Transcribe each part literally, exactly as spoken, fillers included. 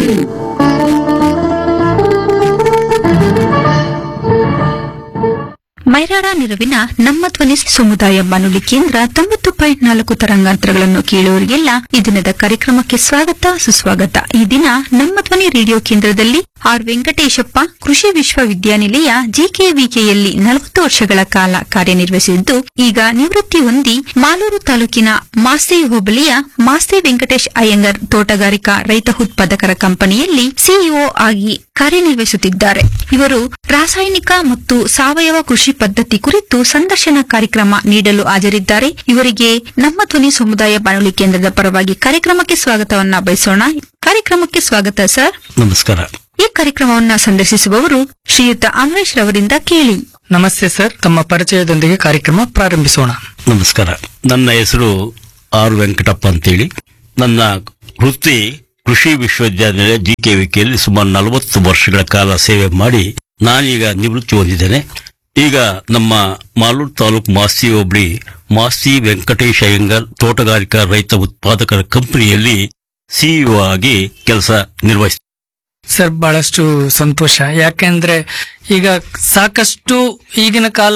ಮೈರಾಡ ನೆರವಿನ ನಮ್ಮ ಧ್ವನಿ ಸಮುದಾಯ ಬಾನುಲಿ ಕೇಂದ್ರ ತೊಂಬತ್ತು ಪಾಯಿಂಟ್ ನಾಲ್ಕು ತರಂಗಾಂತರಗಳನ್ನು ಕೇಳುವವರಿಗೆಲ್ಲ ಈ ದಿನದ ಕಾರ್ಯಕ್ರಮಕ್ಕೆ ಸ್ವಾಗತ ಸುಸ್ವಾಗತ. ಈ ದಿನ ನಮ್ಮ ಧ್ವನಿ ರೇಡಿಯೋ ಕೇಂದ್ರದಲ್ಲಿ ಆರ್ ವೆಂಕಟೇಶಪ್ಪ ಕೃಷಿ ವಿಶ್ವವಿದ್ಯಾನಿಲಯ ಜಿಕೆವಿಕೆಯಲ್ಲಿ ನಲವತ್ತು ವರ್ಷಗಳ ಕಾಲ ಕಾರ್ಯನಿರ್ವಹಿಸಿದ್ದು, ಈಗ ನಿವೃತ್ತಿ ಹೊಂದಿ ಮಾಲೂರು ತಾಲೂಕಿನ ಮಾಸ್ತಿ ಹೋಬಳಿಯ ಮಾಸ್ತಿ ವೆಂಕಟೇಶ್ ಅಯ್ಯಂಗರ್ ತೋಟಗಾರಿಕಾ ರೈತ ಉತ್ಪಾದಕರ ಕಂಪನಿಯಲ್ಲಿ ಸಿಇಒ ಆಗಿ ಕಾರ್ಯನಿರ್ವಹಿಸುತ್ತಿದ್ದಾರೆ. ಇವರು ರಾಸಾಯನಿಕ ಮತ್ತು ಸಾವಯವ ಕೃಷಿ ಪದ್ಧತಿ ಕುರಿತು ಸಂದರ್ಶನ ಕಾರ್ಯಕ್ರಮ ನೀಡಲು ಹಾಜರಿದ್ದಾರೆ. ಇವರಿಗೆ ನಮ್ಮ ಧ್ವನಿ ಸಮುದಾಯ ಬಾನುಲಿ ಕೇಂದ್ರದ ಪರವಾಗಿ ಕಾರ್ಯಕ್ರಮಕ್ಕೆ ಸ್ವಾಗತವನ್ನ ಬಯಸೋಣ. ಕಾರ್ಯಕ್ರಮಕ್ಕೆ ಸ್ವಾಗತ ಸರ್. ನಮಸ್ಕಾರ. ಈ ಕಾರ್ಯಕ್ರಮವನ್ನ ಸಂದರ್ಶಿಸುವವರು ಶ್ರೀಯುತ ಅಮರೇಶ್ ರವರಿಂದ ಕೇಳಿ. ನಮಸ್ತೆ ಸರ್, ತಮ್ಮ ಪರಿಚಯದೊಂದಿಗೆ ಕಾರ್ಯಕ್ರಮ ಪ್ರಾರಂಭಿಸೋಣ. ನಮಸ್ಕಾರ. ನನ್ನ ಹೆಸರು ಆರ್ ವೆಂಕಟಪ್ಪ ಅಂತೇಳಿ. ನನ್ನ ವೃತ್ತಿ ಕೃಷಿ ವಿಶ್ವವಿದ್ಯಾನಿಲಯ ಜಿಕೆವಿಕೆಯಲ್ಲಿ ಸುಮಾರು ನಲವತ್ತು ವರ್ಷಗಳ ಕಾಲ ಸೇವೆ ಮಾಡಿ ನಾನೀಗ ನಿವೃತ್ತಿ ಹೊಂದಿದ್ದೇನೆ. ಈಗ ನಮ್ಮ ಮಾಲೂರು ತಾಲೂಕು ಮಾಸ್ತಿ ಹೋಬಳಿ ಮಾಸ್ತಿ ವೆಂಕಟೇಶ್ ಅಯ್ಯಂಗರ್ ತೋಟಗಾರಿಕಾ ರೈತ ಉತ್ಪಾದಕರ ಕಂಪನಿಯಲ್ಲಿ ಸಿಇಒ ಆಗಿ ಕೆಲಸ ನಿರ್ವಹಿಸ್ತಾರೆ. ಸರ್, ಬಹಳಷ್ಟು ಸಂತೋಷ. ಯಾಕೆಂದ್ರೆ ಈಗ ಸಾಕಷ್ಟು ಈಗಿನ ಕಾಲ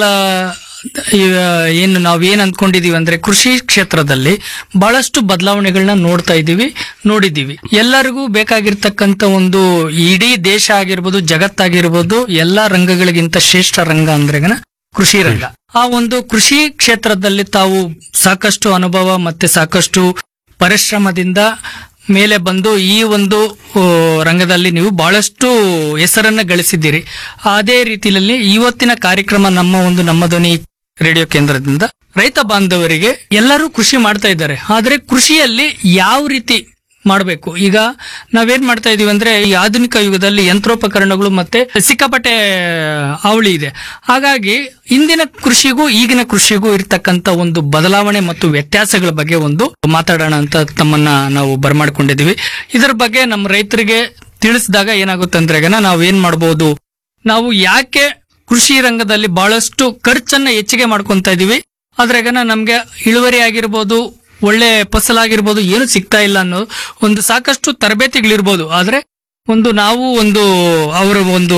ಏನು ನಾವು ಏನ್ ಅಂದ್ಕೊಂಡಿದೀವಿ ಅಂದ್ರೆ ಕೃಷಿ ಕ್ಷೇತ್ರದಲ್ಲಿ ಬಹಳಷ್ಟು ಬದಲಾವಣೆಗಳನ್ನ ನೋಡ್ತಾ ಇದೀವಿ, ನೋಡಿದೀವಿ. ಎಲ್ಲರಿಗೂ ಬೇಕಾಗಿರ್ತಕ್ಕಂಥ ಒಂದು ಇಡೀ ದೇಶ ಆಗಿರ್ಬೋದು, ಜಗತ್ತಾಗಿರ್ಬೋದು, ಎಲ್ಲಾ ರಂಗಗಳಿಗಿಂತ ಶ್ರೇಷ್ಠ ರಂಗ ಅಂದ್ರೆ ಕೃಷಿ ರಂಗ. ಆ ಒಂದು ಕೃಷಿ ಕ್ಷೇತ್ರದಲ್ಲಿ ತಾವು ಸಾಕಷ್ಟು ಅನುಭವ ಮತ್ತೆ ಸಾಕಷ್ಟು ಪರಿಶ್ರಮದಿಂದ ಮೇಲೆ ಬಂದು ಈ ಒಂದು ರಂಗದಲ್ಲಿ ನೀವು ಬಹಳಷ್ಟು ಹೆಸರನ್ನ ಗಳಿಸಿದ್ದೀರಿ. ಅದೇ ರೀತಿಯಲ್ಲಿ ಇವತ್ತಿನ ಕಾರ್ಯಕ್ರಮ ನಮ್ಮ ಒಂದು ನಮ್ಮ ಧ್ವನಿ ರೇಡಿಯೋ ಕೇಂದ್ರದಿಂದ ರೈತ ಬಾಂಧವರಿಗೆ ಎಲ್ಲರೂ ಕೃಷಿ ಮಾಡ್ತಾ ಇದ್ದಾರೆ. ಆದ್ರೆ ಕೃಷಿಯಲ್ಲಿ ಯಾವ ರೀತಿ ಮಾಡಬೇಕು, ಈಗ ನಾವೇನ್ ಮಾಡ್ತಾ ಇದೀವಿ ಅಂದ್ರೆ ಈ ಆಧುನಿಕ ಯುಗದಲ್ಲಿ ಯಂತ್ರೋಪಕರಣಗಳು ಮತ್ತೆ ಸಿಕ್ಕಾಪಟ್ಟೆ ಅವಳಿ ಇದೆ. ಹಾಗಾಗಿ ಇಂದಿನ ಕೃಷಿಗೂ ಈಗಿನ ಕೃಷಿಗೂ ಇರ್ತಕ್ಕಂಥ ಒಂದು ಬದಲಾವಣೆ ಮತ್ತು ವ್ಯತ್ಯಾಸಗಳ ಬಗ್ಗೆ ಒಂದು ಮಾತಾಡೋಣ ಅಂತ ತಮ್ಮನ್ನ ನಾವು ಬರಮಾಡ್ಕೊಂಡಿದೀವಿ. ಇದರ ಬಗ್ಗೆ ನಮ್ಮ ರೈತರಿಗೆ ತಿಳಿಸಿದಾಗ ಏನಾಗುತ್ತೆ ಅಂದ್ರೆ ನಾವು ಏನ್ ಮಾಡಬಹುದು, ನಾವು ಯಾಕೆ ಕೃಷಿ ರಂಗದಲ್ಲಿ ಬಹಳಷ್ಟು ಖರ್ಚನ್ನ ಹೆಚ್ಚಿಗೆ ಮಾಡ್ಕೊಂತ ಇದೀವಿ, ಅದ್ರಾಗನ ನಮ್ಗೆ ಇಳುವರಿ ಆಗಿರ್ಬೋದು, ಒಳ್ಳೆ ಫಸಲಾಗಿರ್ಬೋದು, ಏನು ಸಿಗ್ತಾ ಇಲ್ಲ ಅನ್ನೋ ಒಂದು ಸಾಕಷ್ಟು ತರಬೇತಿಗಳಿರ್ಬೋದು. ಆದ್ರೆ ಒಂದು ನಾವು ಒಂದು ಅವರ ಒಂದು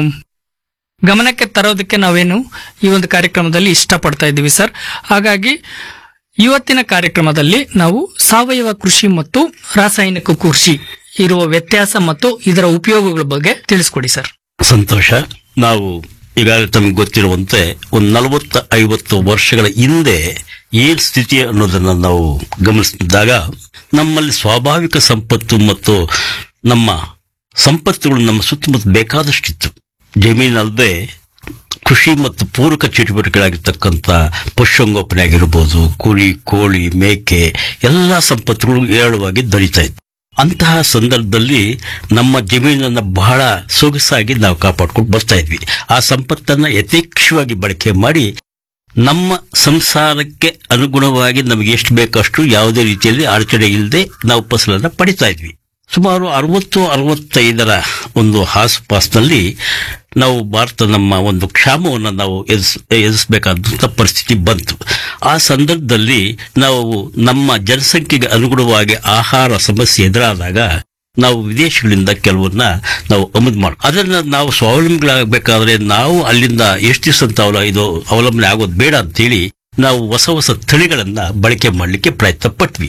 ಗಮನಕ್ಕೆ ತರೋದಕ್ಕೆ ನಾವೇನು ಈ ಒಂದು ಕಾರ್ಯಕ್ರಮದಲ್ಲಿ ಇಷ್ಟಪಡ್ತಾ ಇದ್ದೀವಿ ಸರ್. ಹಾಗಾಗಿ ಇವತ್ತಿನ ಕಾರ್ಯಕ್ರಮದಲ್ಲಿ ನಾವು ಸಾವಯವ ಕೃಷಿ ಮತ್ತು ರಾಸಾಯನಿಕ ಕೃಷಿ ಇರುವ ವ್ಯತ್ಯಾಸ ಮತ್ತು ಇದರ ಉಪಯೋಗಗಳ ಬಗ್ಗೆ ತಿಳಿಸ್ಕೊಡಿ ಸರ್. ಸಂತೋಷ. ನಾವು ಈಗಾಗಲೇ ತಮಗೆ ಗೊತ್ತಿರುವಂತೆ ಒಂದು ನಲವತ್ತ ಐವತ್ತು ವರ್ಷಗಳ ಹಿಂದೆ ಏನ್ ಸ್ಥಿತಿ ಅನ್ನೋದನ್ನ ನಾವು ಗಮನಿಸಿದಾಗ ನಮ್ಮಲ್ಲಿ ಸ್ವಾಭಾವಿಕ ಸಂಪತ್ತು ಮತ್ತು ನಮ್ಮ ಸಂಪತ್ತುಗಳು ನಮ್ಮ ಸುತ್ತಮುತ್ತ ಬೇಕಾದಷ್ಟಿತ್ತು. ಜಮೀನಲ್ಲದೆ ಕೃಷಿ ಮತ್ತು ಪೂರಕ ಚಟುವಟಿಕೆಗಳಾಗಿರ್ತಕ್ಕಂಥ ಪಶುಸಂಗೋಪನೆ ಆಗಿರ್ಬೋದು, ಕುರಿ, ಕೋಳಿ, ಮೇಕೆ ಎಲ್ಲಾ ಸಂಪತ್ತುಗಳು ಹೇರಳವಾಗಿ ದೊರೀತಾ ಇತ್ತು. ಅಂತಹ ಸಂದರ್ಭದಲ್ಲಿ ನಮ್ಮ ಜಮೀನನ್ನ ಬಹಳ ಸೊಗಸಾಗಿ ನಾವು ಕಾಪಾಡ್ಕೊಂಡು ಬರ್ತಾ ಇದ್ವಿ. ಆ ಸಂಪತ್ತನ್ನ ಯಥೇಚ್ಛವಾಗಿ ಬಳಕೆ ಮಾಡಿ ನಮ್ಮ ಸಂಸಾರಕ್ಕೆ ಅನುಗುಣವಾಗಿ ನಮಗೆ ಎಷ್ಟು ಬೇಕಷ್ಟು ಯಾವುದೇ ರೀತಿಯಲ್ಲಿ ಅಡಚಣೆ ಇಲ್ಲದೆ ನಾವು ಫಸಲನ್ನ ಪಡಿತಾ ಇದ್ವಿ. ಸುಮಾರು ಅರವತ್ತು ಅರವತ್ತೈದರ ಒಂದು ಆಸುಪಾಸಿನಲ್ಲಿ ನಾವು ಭಾರತ ನಮ್ಮ ಒಂದು ಕ್ಷಾಮವನ್ನು ನಾವು ಎದುರಿಸ ಎದುರಿಸಬೇಕಾದಂಥ ಪರಿಸ್ಥಿತಿ ಬಂತು. ಆ ಸಂದರ್ಭದಲ್ಲಿ ನಾವು ನಮ್ಮ ಜನಸಂಖ್ಯೆಗೆ ಅನುಗುಣವಾಗಿ ಆಹಾರ ಸಮಸ್ಯೆ ಎದುರಾದಾಗ ನಾವು ವಿದೇಶಗಳಿಂದ ಕೆಲವನ್ನ ನಾವು ಆಮದು ಮಾಡಿ ಅದನ್ನ ನಾವು ಸ್ವಾವಲಂಬಿಗಳಾಗಬೇಕಾದ್ರೆ ನಾವು ಅಲ್ಲಿಂದ ಎಷ್ಟು ದಿವಸ ಅಂತ ಅವಲ ಇದು ಅವಲಂಬನೆ ಆಗೋದು ಬೇಡ ಅಂತೇಳಿ ನಾವು ಹೊಸ ಹೊಸ ತಳಿಗಳನ್ನ ಬಳಕೆ ಮಾಡಲಿಕ್ಕೆ ಪ್ರಯತ್ನ ಪಟ್ವಿ.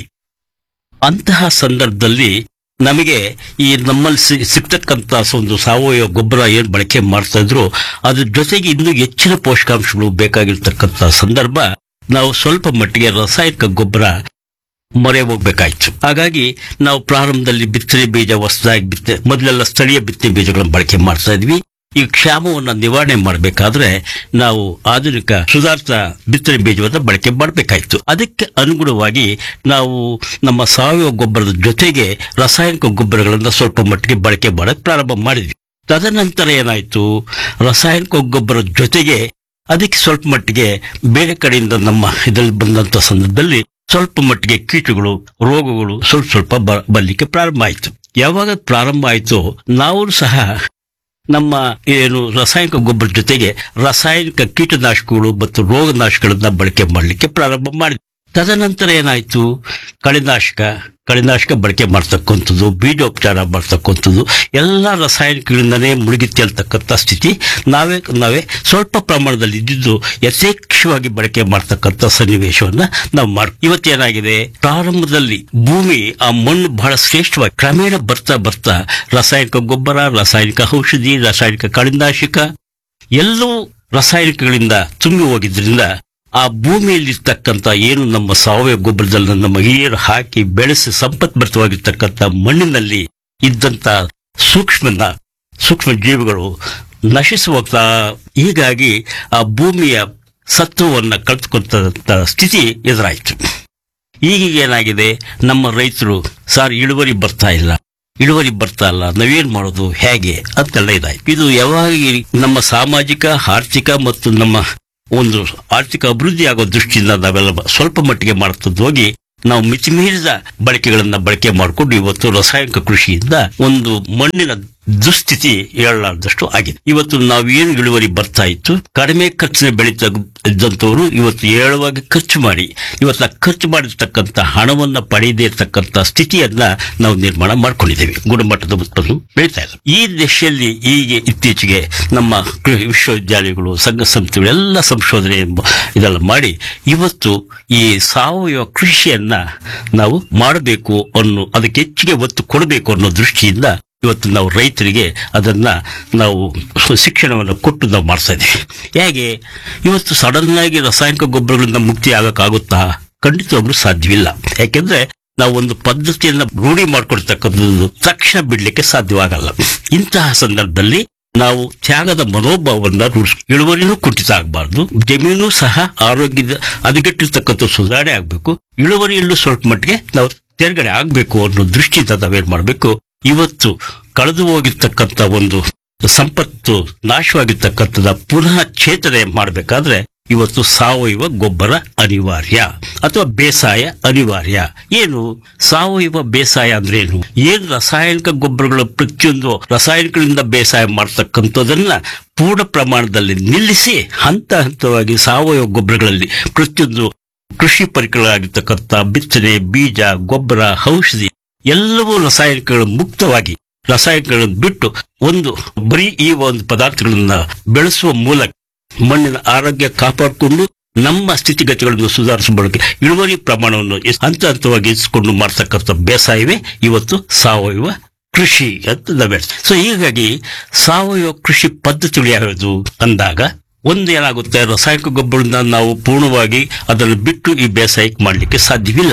ಅಂತಹ ಸಂದರ್ಭದಲ್ಲಿ ನಮಗೆ ಈ ನಮ್ಮಲ್ಲಿ ಸಿಗ್ತಕ್ಕಂತ ಒಂದು ಸಾವಯವ ಗೊಬ್ಬರ ಏನ್ ಬಳಕೆ ಮಾಡ್ತಾ ಇದ್ರು ಅದ್ರ ಜೊತೆಗೆ ಇನ್ನೂ ಹೆಚ್ಚಿನ ಪೋಷಕಾಂಶಗಳು ಬೇಕಾಗಿರ್ತಕ್ಕಂಥ ಸಂದರ್ಭ ನಾವು ಸ್ವಲ್ಪ ಮಟ್ಟಿಗೆ ರಾಸಾಯನಿಕ ಗೊಬ್ಬರ ಮೊರೆ ಹೋಗ್ಬೇಕಾಯ್ತು. ಹಾಗಾಗಿ ನಾವು ಪ್ರಾರಂಭದಲ್ಲಿ ಬಿತ್ತನೆ ಬೀಜ ಹೊಸದಾಗಿ ಬಿತ್ತೆ ಮೊದಲೆಲ್ಲ ಸ್ಥಳೀಯ ಬಿತ್ತನೆ ಬೀಜಗಳನ್ನು ಬಳಕೆ ಮಾಡ್ತಾ ಇದ್ವಿ. ಈ ಕ್ಷಾಮವನ್ನು ನಿವಾರಣೆ ಮಾಡಬೇಕಾದ್ರೆ ನಾವು ಆಧುನಿಕ ಸುಧಾರಿತ ಬಿತ್ತನೆ ಬೀಜವನ್ನು ಬಳಕೆ ಮಾಡಬೇಕಾಯ್ತು. ಅದಕ್ಕೆ ಅನುಗುಣವಾಗಿ ನಾವು ನಮ್ಮ ಸಾವಯವ ಗೊಬ್ಬರದ ಜೊತೆಗೆ ರಾಸಾಯನಿಕ ಗೊಬ್ಬರಗಳನ್ನ ಸ್ವಲ್ಪ ಮಟ್ಟಿಗೆ ಬಳಕೆ ಮಾಡಕ್ ಪ್ರಾರಂಭ ಮಾಡಿದ್ವಿ. ತದನಂತರ ಏನಾಯ್ತು, ರಾಸಾಯನಿಕ ಗೊಬ್ಬರದ ಜೊತೆಗೆ ಅದಕ್ಕೆ ಸ್ವಲ್ಪ ಮಟ್ಟಿಗೆ ಬೇರೆ ಕಡೆಯಿಂದ ನಮ್ಮ ಇದರಲ್ಲಿ ಬಂದಂತ ಸಂದರ್ಭದಲ್ಲಿ ಸ್ವಲ್ಪ ಮಟ್ಟಿಗೆ ಕೀಟಗಳು, ರೋಗಗಳು ಸ್ವಲ್ಪ ಸ್ವಲ್ಪ ಬರ್ಲಿಕ್ಕೆ ಪ್ರಾರಂಭ ಆಯ್ತು. ಯಾವಾಗ ಪ್ರಾರಂಭ ಆಯ್ತು ನಾವು ಸಹ ನಮ್ಮ ಏನು ರಾಸಾಯನಿಕ ಗೊಬ್ಬರ ಜೊತೆಗೆ ರಾಸಾಯನಿಕ ಕೀಟನಾಶಕಗಳು ಮತ್ತು ರೋಗನಾಶಕಗಳನ್ನ ಬಳಕೆ ಮಾಡಲಿಕ್ಕೆ ಪ್ರಾರಂಭ ಮಾಡಿದ್ವಿ. ತದನಂತರ ಏನಾಯ್ತು, ಕಳೆನಾಶಕ ಕಳೆನಾಶಕ ಬಳಕೆ ಮಾಡ್ತಕ್ಕಂಥದ್ದು, ಬೀಜೋಪಚಾರ ಮಾಡ್ತಕ್ಕಂಥದ್ದು, ಎಲ್ಲ ರಾಸಾಯನಿಕಗಳಿಂದನೇ ಮುಳುಗಿ ತೇಲ್ತಕ್ಕಂಥ ಸ್ಥಿತಿ ನಾವೇ ನಾವೇ ಸ್ವಲ್ಪ ಪ್ರಮಾಣದಲ್ಲಿ ಇದ್ದಿದ್ದು ಯಥೇಚ್ಛವಾಗಿ ಬಳಕೆ ಮಾಡ್ತಕ್ಕಂಥ ಸನ್ನಿವೇಶವನ್ನ ನಾವು ಮಾಡ್ ಇವತ್ತೇನಾಗಿದೆ, ಪ್ರಾರಂಭದಲ್ಲಿ ಭೂಮಿ ಆ ಮಣ್ಣು ಬಹಳ ಶ್ರೇಷ್ಠವಾಗಿ ಕ್ರಮೇಣ ಬರ್ತಾ ಬರ್ತಾ ರಾಸಾಯನಿಕ ಗೊಬ್ಬರ, ರಾಸಾಯನಿಕ ಔಷಧಿ, ರಾಸಾಯನಿಕ ಕಳೆನಾಶಕ ಎಲ್ಲವೂ ರಾಸಾಯನಿಕಗಳಿಂದ ತುಂಬಿ ಹೋಗಿದ್ರಿಂದ ಆ ಭೂಮಿಯಲ್ಲಿರ್ತಕ್ಕಂಥ ಏನು ನಮ್ಮ ಸಾವಯವ ಗೊಬ್ಬರದಲ್ಲಿ ನಮ್ಮ ಹಿರಿಯರು ಹಾಕಿ ಬೆಳೆಸಿ ಸಂಪತ್ಭರಿತವಾಗಿರ್ತಕ್ಕಂಥ ಮಣ್ಣಿನಲ್ಲಿ ಇದ್ದಂತ ಸೂಕ್ಷ್ಮ ಸೂಕ್ಷ್ಮ ಜೀವಿಗಳು ನಶಿಸಿ ಹೋಗ್ತಾ, ಹೀಗಾಗಿ ಆ ಭೂಮಿಯ ಸತ್ವವನ್ನ ಕಳೆದುಕೊಂತ ಸ್ಥಿತಿ ಎದುರಾಯಿತು. ಈಗೀಗ ಏನಾಗಿದೆ, ನಮ್ಮ ರೈತರು ಸಾರ್ ಇಳುವರಿ ಬರ್ತಾ ಇಲ್ಲ, ಇಳುವರಿ ಬರ್ತಾ ಇಲ್ಲ, ನಾವೇನ್ ಮಾಡೋದು ಹೇಗೆ ಅಂತೆಲ್ಲ ಇದಾಯ್ತು. ಇದು ಯಾವಾಗ ನಮ್ಮ ಸಾಮಾಜಿಕ, ಆರ್ಥಿಕ ಮತ್ತು ನಮ್ಮ ಒಂದು ಆರ್ಥಿಕ ಅಭಿವೃದ್ಧಿ ಆಗೋ ದೃಷ್ಟಿಯಿಂದ ನಾವೆಲ್ಲ ಸ್ವಲ್ಪ ಮಟ್ಟಿಗೆ ಮಾಡ್ತದ್ದು ಹೋಗಿ ನಾವು ಮಿತಿಮೀರಿದ ಬಳಕೆಗಳನ್ನ ಬಳಕೆ ಮಾಡಿಕೊಂಡು ಇವತ್ತು ರಾಸಾಯನಿಕ ಕೃಷಿಯಿಂದ ಒಂದು ಮಣ್ಣಿನ ದುಸ್ಥಿತಿ ಹೇಳಲಾರ್ದಷ್ಟು ಆಗಿದೆ. ಇವತ್ತು ನಾವೇನು ಇಳುವರಿ ಬರ್ತಾ ಇತ್ತು, ಕಡಿಮೆ ಖರ್ಚಿನ ಬೆಳೀತಾ ಇದ್ದಂಥವ್ರು ಇವತ್ತು ಏಳವಾಗಿ ಖರ್ಚು ಮಾಡಿ ಇವತ್ತು ಆ ಖರ್ಚು ಮಾಡಿರ್ತಕ್ಕಂಥ ಹಣವನ್ನ ಪಡೆಯದೇ ಇರತಕ್ಕಂಥ ಸ್ಥಿತಿಯನ್ನ ನಾವು ನಿರ್ಮಾಣ ಮಾಡ್ಕೊಂಡಿದ್ದೇವೆ. ಗುಣಮಟ್ಟದ ಉತ್ಪನ್ನ ಬೆಳೀತಾ ಇಲ್ಲ. ಈ ದಿಶೆಯಲ್ಲಿ ಈಗ ಇತ್ತೀಚೆಗೆ ನಮ್ಮ ವಿಶ್ವವಿದ್ಯಾಲಯಗಳು, ಸಂಘ ಸಂಸ್ಥೆಗಳೆಲ್ಲ ಸಂಶೋಧನೆ ಇದೆಲ್ಲ ಮಾಡಿ ಇವತ್ತು ಈ ಸಾವಯವ ಕೃಷಿಯನ್ನ ನಾವು ಮಾಡಬೇಕು ಅನ್ನೋ, ಅದಕ್ಕೆ ಹೆಚ್ಚಿಗೆ ಒತ್ತು ಕೊಡಬೇಕು ಅನ್ನೋ ದೃಷ್ಟಿಯಿಂದ ಇವತ್ತು ನಾವು ರೈತರಿಗೆ ಅದನ್ನ ನಾವು ಶಿಕ್ಷಣವನ್ನು ಕೊಟ್ಟು ನಾವು ಮಾಡ್ತಾ ಇದ್ದೀವಿ. ಹೇಗೆ ಇವತ್ತು ಸಡನ್ ಆಗಿ ರಾಸಾಯನಿಕ ಗೊಬ್ಬರಗಳಿಂದ ಮುಕ್ತಿ ಆಗಕ್ಕಾಗುತ್ತಾ? ಖಂಡಿತವಾಗ್ಲೂ ಸಾಧ್ಯವಿಲ್ಲ. ಯಾಕೆಂದ್ರೆ ನಾವು ಒಂದು ಪದ್ಧತಿಯನ್ನ ರೂಢಿ ಮಾಡ್ಕೊಳ್ತಕ್ಕಂಥದ್ದು ತಕ್ಷಣ ಬಿಡ್ಲಿಕ್ಕೆ ಸಾಧ್ಯವಾಗಲ್ಲ. ಇಂತಹ ಸಂದರ್ಭದಲ್ಲಿ ನಾವು ತ್ಯಾಗದ ಮನೋಭಾವವನ್ನು ರೂಢಿಸ್ ಇಳುವರಿನೂ ಕುಂಠಿತ ಆಗಬಾರ್ದು, ಜಮೀನು ಸಹ ಆರೋಗ್ಯದ ಹದಗೆಟ್ಟಿರ್ತಕ್ಕಂಥ ಸುಧಾರಣೆ ಆಗ್ಬೇಕು, ಇಳುವರಿಯಲ್ಲೂ ಸ್ವಲ್ಪ ಮಟ್ಟಿಗೆ ನಾವು ತೆರಗಡೆ ಆಗ್ಬೇಕು ಅನ್ನೋ ದೃಷ್ಟಿಯಿಂದ ನಾವೇನ್ ಮಾಡ್ಬೇಕು, ಇವತ್ತು ಕಳೆದು ಹೋಗಿರ್ತಕ್ಕಂಥ ಒಂದು ಸಂಪತ್ತು ನಾಶವಾಗಿರ್ತಕ್ಕಂಥದ ಪುನಃ ಚೇತನೆ ಮಾಡಬೇಕಾದ್ರೆ ಇವತ್ತು ಸಾವಯವ ಗೊಬ್ಬರ ಅನಿವಾರ್ಯ ಅಥವಾ ಬೇಸಾಯ ಅನಿವಾರ್ಯ. ಏನು ಸಾವಯವ ಬೇಸಾಯ ಅಂದ್ರೆ ಏನು? ಏನು ರಾಸಾಯನಿಕ ಗೊಬ್ಬರಗಳ ಪ್ರತಿಯೊಂದು ರಾಸಾಯನಿಕಗಳಿಂದ ಬೇಸಾಯ ಮಾಡ್ತಕ್ಕಂಥದನ್ನ ಪೂರ್ಣ ಪ್ರಮಾಣದಲ್ಲಿ ನಿಲ್ಲಿಸಿ ಹಂತ ಹಂತವಾಗಿ ಸಾವಯವ ಗೊಬ್ಬರಗಳಲ್ಲಿ ಪ್ರತಿಯೊಂದು ಕೃಷಿ ಪರಿಕರಗಳಾಗಿರ್ತಕ್ಕಂಥ ಬಿತ್ತನೆ, ಬೀಜ, ಗೊಬ್ಬರ, ಔಷಧಿ ಎಲ್ಲವೂ ರಾಸಾಯನಿಕಗಳು ಮುಕ್ತವಾಗಿ ರಾಸಾಯನಿಕಗಳನ್ನು ಬಿಟ್ಟು ಒಂದು ಬರೀ ಈ ಒಂದು ಪದಾರ್ಥಗಳನ್ನ ಬೆಳೆಸುವ ಮೂಲಕ ಮಣ್ಣಿನ ಆರೋಗ್ಯ ಕಾಪಾಡಿಕೊಂಡು ನಮ್ಮ ಸ್ಥಿತಿಗತಿಗಳನ್ನು ಸುಧಾರಿಸಬಹುದು, ಇಳುವರಿ ಪ್ರಮಾಣವನ್ನು ಹಂತ ಹಂತವಾಗಿ ಹೆಚ್ಚಿಕೊಂಡು ಮಾಡ್ತಕ್ಕಂಥ ಬೇಸಾಯವೇ ಇವತ್ತು ಸಾವಯವ ಕೃಷಿ ಅಂತ ನಾವೇ. ಸೊ ಹೀಗಾಗಿ ಸಾವಯವ ಕೃಷಿ ಪದ್ಧತಿಗಳು ಯಾವ್ದು ಅಂದಾಗ ಒಂದು ಏನಾಗುತ್ತೆ, ರಾಸಾಯನಿಕ ಗೊಬ್ಬರದಿಂದ ನಾವು ಪೂರ್ಣವಾಗಿ ಅದನ್ನು ಬಿಟ್ಟು ಈ ಬೇಸಾಯಕ್ಕೆ ಮಾಡಲಿಕ್ಕೆ ಸಾಧ್ಯವಿಲ್ಲ.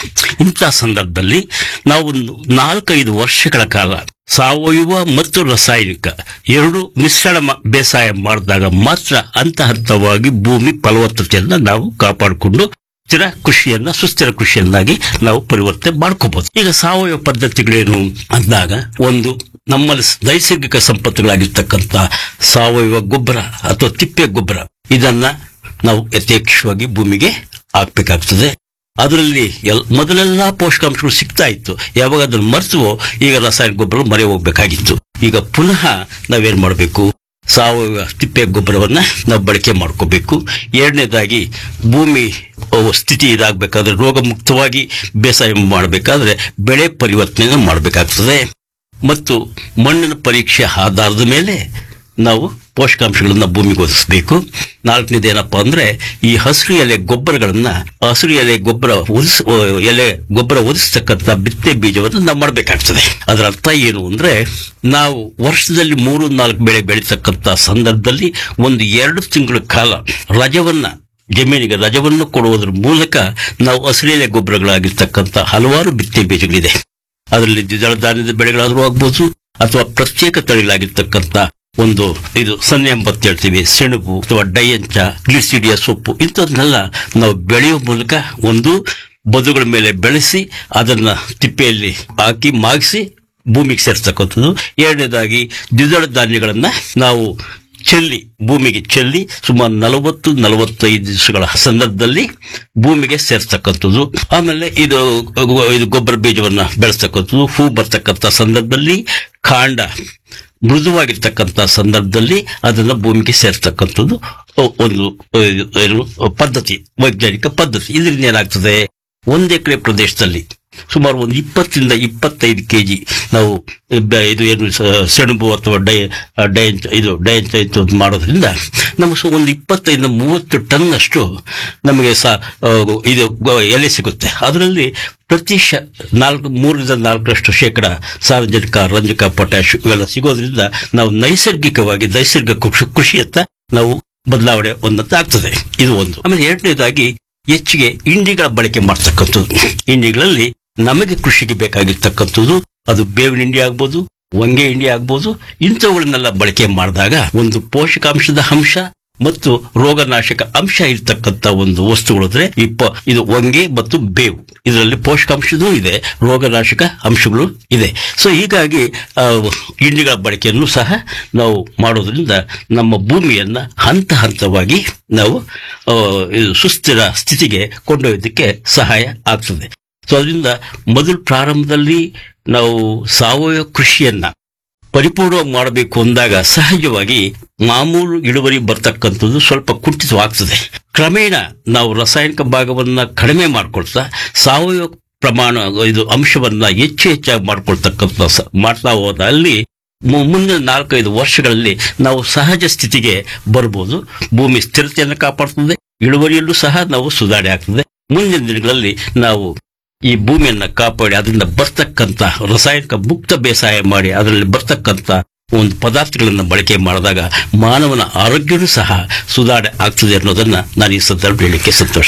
ಇಂಥ ಸಂದರ್ಭದಲ್ಲಿ ನಾವು ಒಂದು ನಾಲ್ಕೈದು ವರ್ಷಗಳ ಕಾಲ ಸಾವಯವ ಮತ್ತು ರಾಸಾಯನಿಕ ಎರಡು ಮಿಶ್ರಣ ಬೇಸಾಯ ಮಾಡಿದಾಗ ಮಾತ್ರ ಹಂತ ಹಂತವಾಗಿ ಭೂಮಿ ಫಲವತ್ತತೆಯನ್ನ ನಾವು ಕಾಪಾಡಿಕೊಂಡು ಸ್ಥಿರ ಕೃಷಿಯನ್ನ ಸುಸ್ಥಿರ ಕೃಷಿಯನ್ನಾಗಿ ನಾವು ಪರಿವರ್ತನೆ ಮಾಡ್ಕೋಬಹುದು. ಈಗ ಸಾವಯವ ಪದ್ಧತಿಗಳೇನು ಅಂದಾಗ, ಒಂದು ನಮ್ಮಲ್ಲಿ ನೈಸರ್ಗಿಕ ಸಂಪತ್ತುಗಳಾಗಿರ್ತಕ್ಕಂಥ ಸಾವಯವ ಗೊಬ್ಬರ ಅಥವಾ ತಿಪ್ಪೆ ಗೊಬ್ಬರ ಇದನ್ನ ನಾವು ಯಥೇಚ್ಛವಾಗಿ ಭೂಮಿಗೆ ಹಾಕ್ಬೇಕಾಗ್ತದೆ. ಅದರಲ್ಲಿ ಎಲ್ ಮೊದಲೆಲ್ಲಾ ಪೋಷಕಾಂಶಗಳು ಸಿಗ್ತಾ ಇತ್ತು, ಯಾವಾಗ ಅದನ್ನು ಮರೆಸುವೋ ಈಗ ರಾಸಾಯನಿಕ ಗೊಬ್ಬರ ಮರೆ ಹೋಗ್ಬೇಕಾಗಿತ್ತು. ಈಗ ಪುನಃ ನಾವೇನ್ ಮಾಡಬೇಕು, ಸಾವಯವ ತಿಪ್ಪೆ ಗೊಬ್ಬರವನ್ನ ನಾವು ಬಳಕೆ ಮಾಡ್ಕೋಬೇಕು. ಎರಡನೇದಾಗಿ ಭೂಮಿ ಸ್ಥಿತಿ ಇದಾಗಬೇಕಾದ್ರೆ ರೋಗ ಮುಕ್ತವಾಗಿ ಬೇಸಾಯ ಮಾಡಬೇಕಾದ್ರೆ ಬೆಳೆ ಪರಿವರ್ತನೆ ಮಾಡಬೇಕಾಗ್ತದೆ ಮತ್ತು ಮಣ್ಣಿನ ಪರೀಕ್ಷೆ ಆಧಾರದ ಮೇಲೆ ನಾವು ಪೋಷಕಾಂಶಗಳನ್ನ ಭೂಮಿಗೆ ಒದಗಿಸಬೇಕು. ನಾಲ್ಕನೇದು ಏನಪ್ಪಾ ಅಂದ್ರೆ ಈ ಹಸಿರು ಎಲೆ ಗೊಬ್ಬರಗಳನ್ನ ಹಸಿರು ಎಲೆ ಗೊಬ್ಬರ ಒದಿಸ್ ಎಲೆ ಗೊಬ್ಬರ ಒದಿಸ್ತಕ್ಕಂಥ ಬಿತ್ತೆ ಬೀಜವನ್ನು ನಾವು ಮಾಡಬೇಕಾಗ್ತದೆ. ಅದರ ಅರ್ಥ ಏನು ಅಂದ್ರೆ, ನಾವು ವರ್ಷದಲ್ಲಿ ಮೂರು ನಾಲ್ಕು ಬೆಳೆ ಬೆಳೀತಕ್ಕಂಥ ಸಂದರ್ಭದಲ್ಲಿ ಒಂದು ಎರಡು ತಿಂಗಳ ಕಾಲ ರಜವನ್ನ ಜಮೀನಿಗೆ ರಜವನ್ನು ಕೊಡುವುದರ ಮೂಲಕ ನಾವು ಹಸಿರೆಲೆ ಗೊಬ್ಬರಗಳಾಗಿರ್ತಕ್ಕಂಥ ಹಲವಾರು ಬಿತ್ತೆ ಬೀಜಗಳಿದೆ. ಅದರಲ್ಲಿ ದ್ವಿದಳ ಧಾನ್ಯದ ಬೆಳೆಗಳಾದ್ರೂ ಆಗ್ಬೋದು ಅಥವಾ ಪ್ರತ್ಯೇಕ ತಳಿಗಳಾಗಿರ್ತಕ್ಕಂಥ ಒಂದು ಇದು ಸೊನ್ನೆ ಎಂಬತ್ತು ಹೇಳ್ತೀವಿ, ಸೆಣಬು ಅಥವಾ ಡೈಯಂಚ, ಗ್ಲಿಸಿಡಿಯಾ ಸೊಪ್ಪು ಇಂಥದನ್ನೆಲ್ಲ ನಾವು ಬೆಳೆಯುವ ಮೂಲಕ ಒಂದು ಬದುಗಳ ಮೇಲೆ ಬೆಳೆಸಿ ಅದನ್ನ ತಿಪ್ಪೆಯಲ್ಲಿ ಹಾಕಿ ಮಾಗಿಸಿ ಭೂಮಿಗೆ ಸೇರಿಸ್ತಕ್ಕಂಥದ್ದು. ಎರಡನೇದಾಗಿ ದ್ವಿದಳ ಧಾನ್ಯಗಳನ್ನ ನಾವು ಚೆಲ್ಲಿ ಭೂಮಿಗೆ ಚೆಲ್ಲಿ ಸುಮಾರು ನಲವತ್ತು ನಲವತ್ತೈದು ದಿವಸಗಳ ಸಂದರ್ಭದಲ್ಲಿ ಭೂಮಿಗೆ ಸೇರಿಸ್ತಕ್ಕಂಥದ್ದು. ಆಮೇಲೆ ಇದು ಇದು ಗೊಬ್ಬರ ಬೀಜವನ್ನ ಬೆಳೆಸ್ತಕ್ಕಂಥದ್ದು. ಹೂ ಬರ್ತಕ್ಕಂಥ ಸಂದರ್ಭದಲ್ಲಿ ಕಾಂಡ ಮೃದುವಾಗಿರ್ತಕ್ಕಂಥ ಸಂದರ್ಭದಲ್ಲಿ ಅದನ್ನ ಭೂಮಿಗೆ ಸೇರಿಸ್ತಕ್ಕಂಥದ್ದು ಒಂದು ಏನು ಪದ್ಧತಿ, ವೈಜ್ಞಾನಿಕ ಪದ್ಧತಿ. ಇದರಿಂದ ಏನಾಗ್ತದೆ, ಒಂದ್ ಎಕರೆ ಪ್ರದೇಶದಲ್ಲಿ ಸುಮಾರು ಒಂದು ಇಪ್ಪತ್ತರಿಂದ ಇಪ್ಪತ್ತೈದು ಕೆಜಿ ನಾವು ಬ- ಇದು ಏನು ಸ- ಸೆಣಬು ಅಥವಾ ಡೈ ಡೈಂಚ್ ಇದು ಡೈಂಚ್ ಇದು ಮಾಡೋದ್ರಿಂದ ನಮಗೆ ಸೊ ಒಂದು ಇಪ್ಪತ್ತೈದು ಮೂವತ್ತು ಟನ್ ಅಷ್ಟು ನಮಗೆ ಸ ಆ, ಇದು ಗ- ಎಲೆ ಸಿಗುತ್ತೆ. ಅದರಲ್ಲಿ ಪ್ರತಿ ಶ ನಾಲ್ಕು ಮೂರರಿಂದ ನಾಲ್ಕರಷ್ಟು ಶೇಕಡ ಸಾರಜನಕ, ರಂಜಕ, ಪೊಟ್ಯಾಶ್ ಇವೆಲ್ಲ ಸಿಗೋದ್ರಿಂದ ನಾವು ನೈಸರ್ಗಿಕವಾಗಿ ನೈಸರ್ಗಿಕ ಕೃಷಿ ಕೃಷಿಯತ್ತ ನಾವು ಬದಲಾವಣೆ ಒಂದಂತ ಆಗ್ತದೆ. ಇದು ಒಂದು. ಆಮೇಲೆ ಎರಡನೇದಾಗಿ ಹೆಚ್ಚಿಗೆ ಇಂಡಿಗಳ ಬಳಕೆ ಮಾಡ್ತಕ್ಕಂಥದ್ದು. ಇಂಡಿಗಳಲ್ಲಿ ನಮಗೆ ಕೃಷಿಗೆ ಬೇಕಾಗಿರ್ತಕ್ಕಂಥದ್ದು ಅದು ಬೇವಿನ ಹಿಂಡಿ ಆಗ್ಬೋದು, ಹೊಂಗೆ ಹಿಂಡಿ ಆಗ್ಬೋದು, ಇಂಥವುಗಳನ್ನೆಲ್ಲ ಬಳಕೆ ಮಾಡಿದಾಗ ಒಂದು ಪೋಷಕಾಂಶದ ಅಂಶ ಮತ್ತು ರೋಗನಾಶಕ ಅಂಶ ಇರ್ತಕ್ಕಂಥ ಒಂದು ವಸ್ತುಗಳು ಅಂದ್ರೆ ಇಪ್ಪ ಇದು ಹೊಂಗೆ ಮತ್ತು ಬೇವು, ಇದರಲ್ಲಿ ಪೋಷಕಾಂಶದೂ ಇದೆ, ರೋಗನಾಶಕ ಅಂಶಗಳು ಇದೆ. ಸೊ ಹೀಗಾಗಿ ಆ, ಹಿಂಡಿಗಳ ಬಳಕೆಯನ್ನು ಸಹ ನಾವು ಮಾಡೋದ್ರಿಂದ ನಮ್ಮ ಭೂಮಿಯನ್ನ ಹಂತ ಹಂತವಾಗಿ ನಾವು ಆ, ಇದು ಸುಸ್ಥಿರ ಸ್ಥಿತಿಗೆ ಕೊಂಡೊಯ್ಯೋದಕ್ಕೆ ಸಹಾಯ ಆಗ್ತದೆ. ಸೊ ಅದರಿಂದ ಮೊದಲು ಪ್ರಾರಂಭದಲ್ಲಿ ನಾವು ಸಾವಯವ ಕೃಷಿಯನ್ನ ಪರಿಪೂರ್ಣವಾಗಿ ಮಾಡಬೇಕು ಅಂದಾಗ ಸಹಜವಾಗಿ ಮಾಮೂಲು ಇಳುವರಿ ಬರ್ತಕ್ಕಂಥದ್ದು ಸ್ವಲ್ಪ ಕುಂಠಿತವಾಗ್ತದೆ. ಕ್ರಮೇಣ ನಾವು ರಾಸಾಯನಿಕ ಭಾಗವನ್ನ ಕಡಿಮೆ ಮಾಡ್ಕೊಳ್ತಾ ಸಾವಯವ ಪ್ರಮಾಣ ಇದು ಅಂಶವನ್ನ ಹೆಚ್ಚು ಹೆಚ್ಚಾಗಿ ಮಾಡ್ಕೊಳ್ತಕ್ಕಂಥ ಸ- ಮಾಡ್ತಾ ಹೋದ ಅಲ್ಲಿ ಮು- ಮುಂದಿನ ನಾಲ್ಕೈದು ವರ್ಷಗಳಲ್ಲಿ ನಾವು ಸಹಜ ಸ್ಥಿತಿಗೆ ಬರ್ಬೋದು. ಭೂಮಿ ಸ್ಥಿರತೆಯನ್ನು ಕಾಪಾಡ್ತದೆ, ಇಳುವರಿಯಲ್ಲೂ ಸಹ ನಾವು ಸುಧಾರಣೆ ಆಗ್ತದೆ. ಮುಂದಿನ ದಿನಗಳಲ್ಲಿ ನಾವು ಈ ಭೂಮಿಯನ್ನ ಕಾಪಾಡಿ ಅದರಿಂದ ಬರ್ತಕ್ಕಂಥ ರಾಸಾಯನಿಕ ಮುಕ್ತ ಬೇಸಾಯ ಮಾಡಿ ಅದರಲ್ಲಿ ಬರ್ತಕ್ಕಂಥ ಒಂದು ಪದಾರ್ಥಗಳನ್ನ ಬಳಕೆ ಮಾಡಿದಾಗ ಮಾನವನ ಆರೋಗ್ಯವೂ ಸಹ ಸುಧಾರಣೆ ಆಗ್ತದೆ ಅನ್ನೋದನ್ನ ನಾನು ಈ ಸಂದರ್ಭ ಹೇಳಲಿಕ್ಕೆ ಸಂತೋಷ.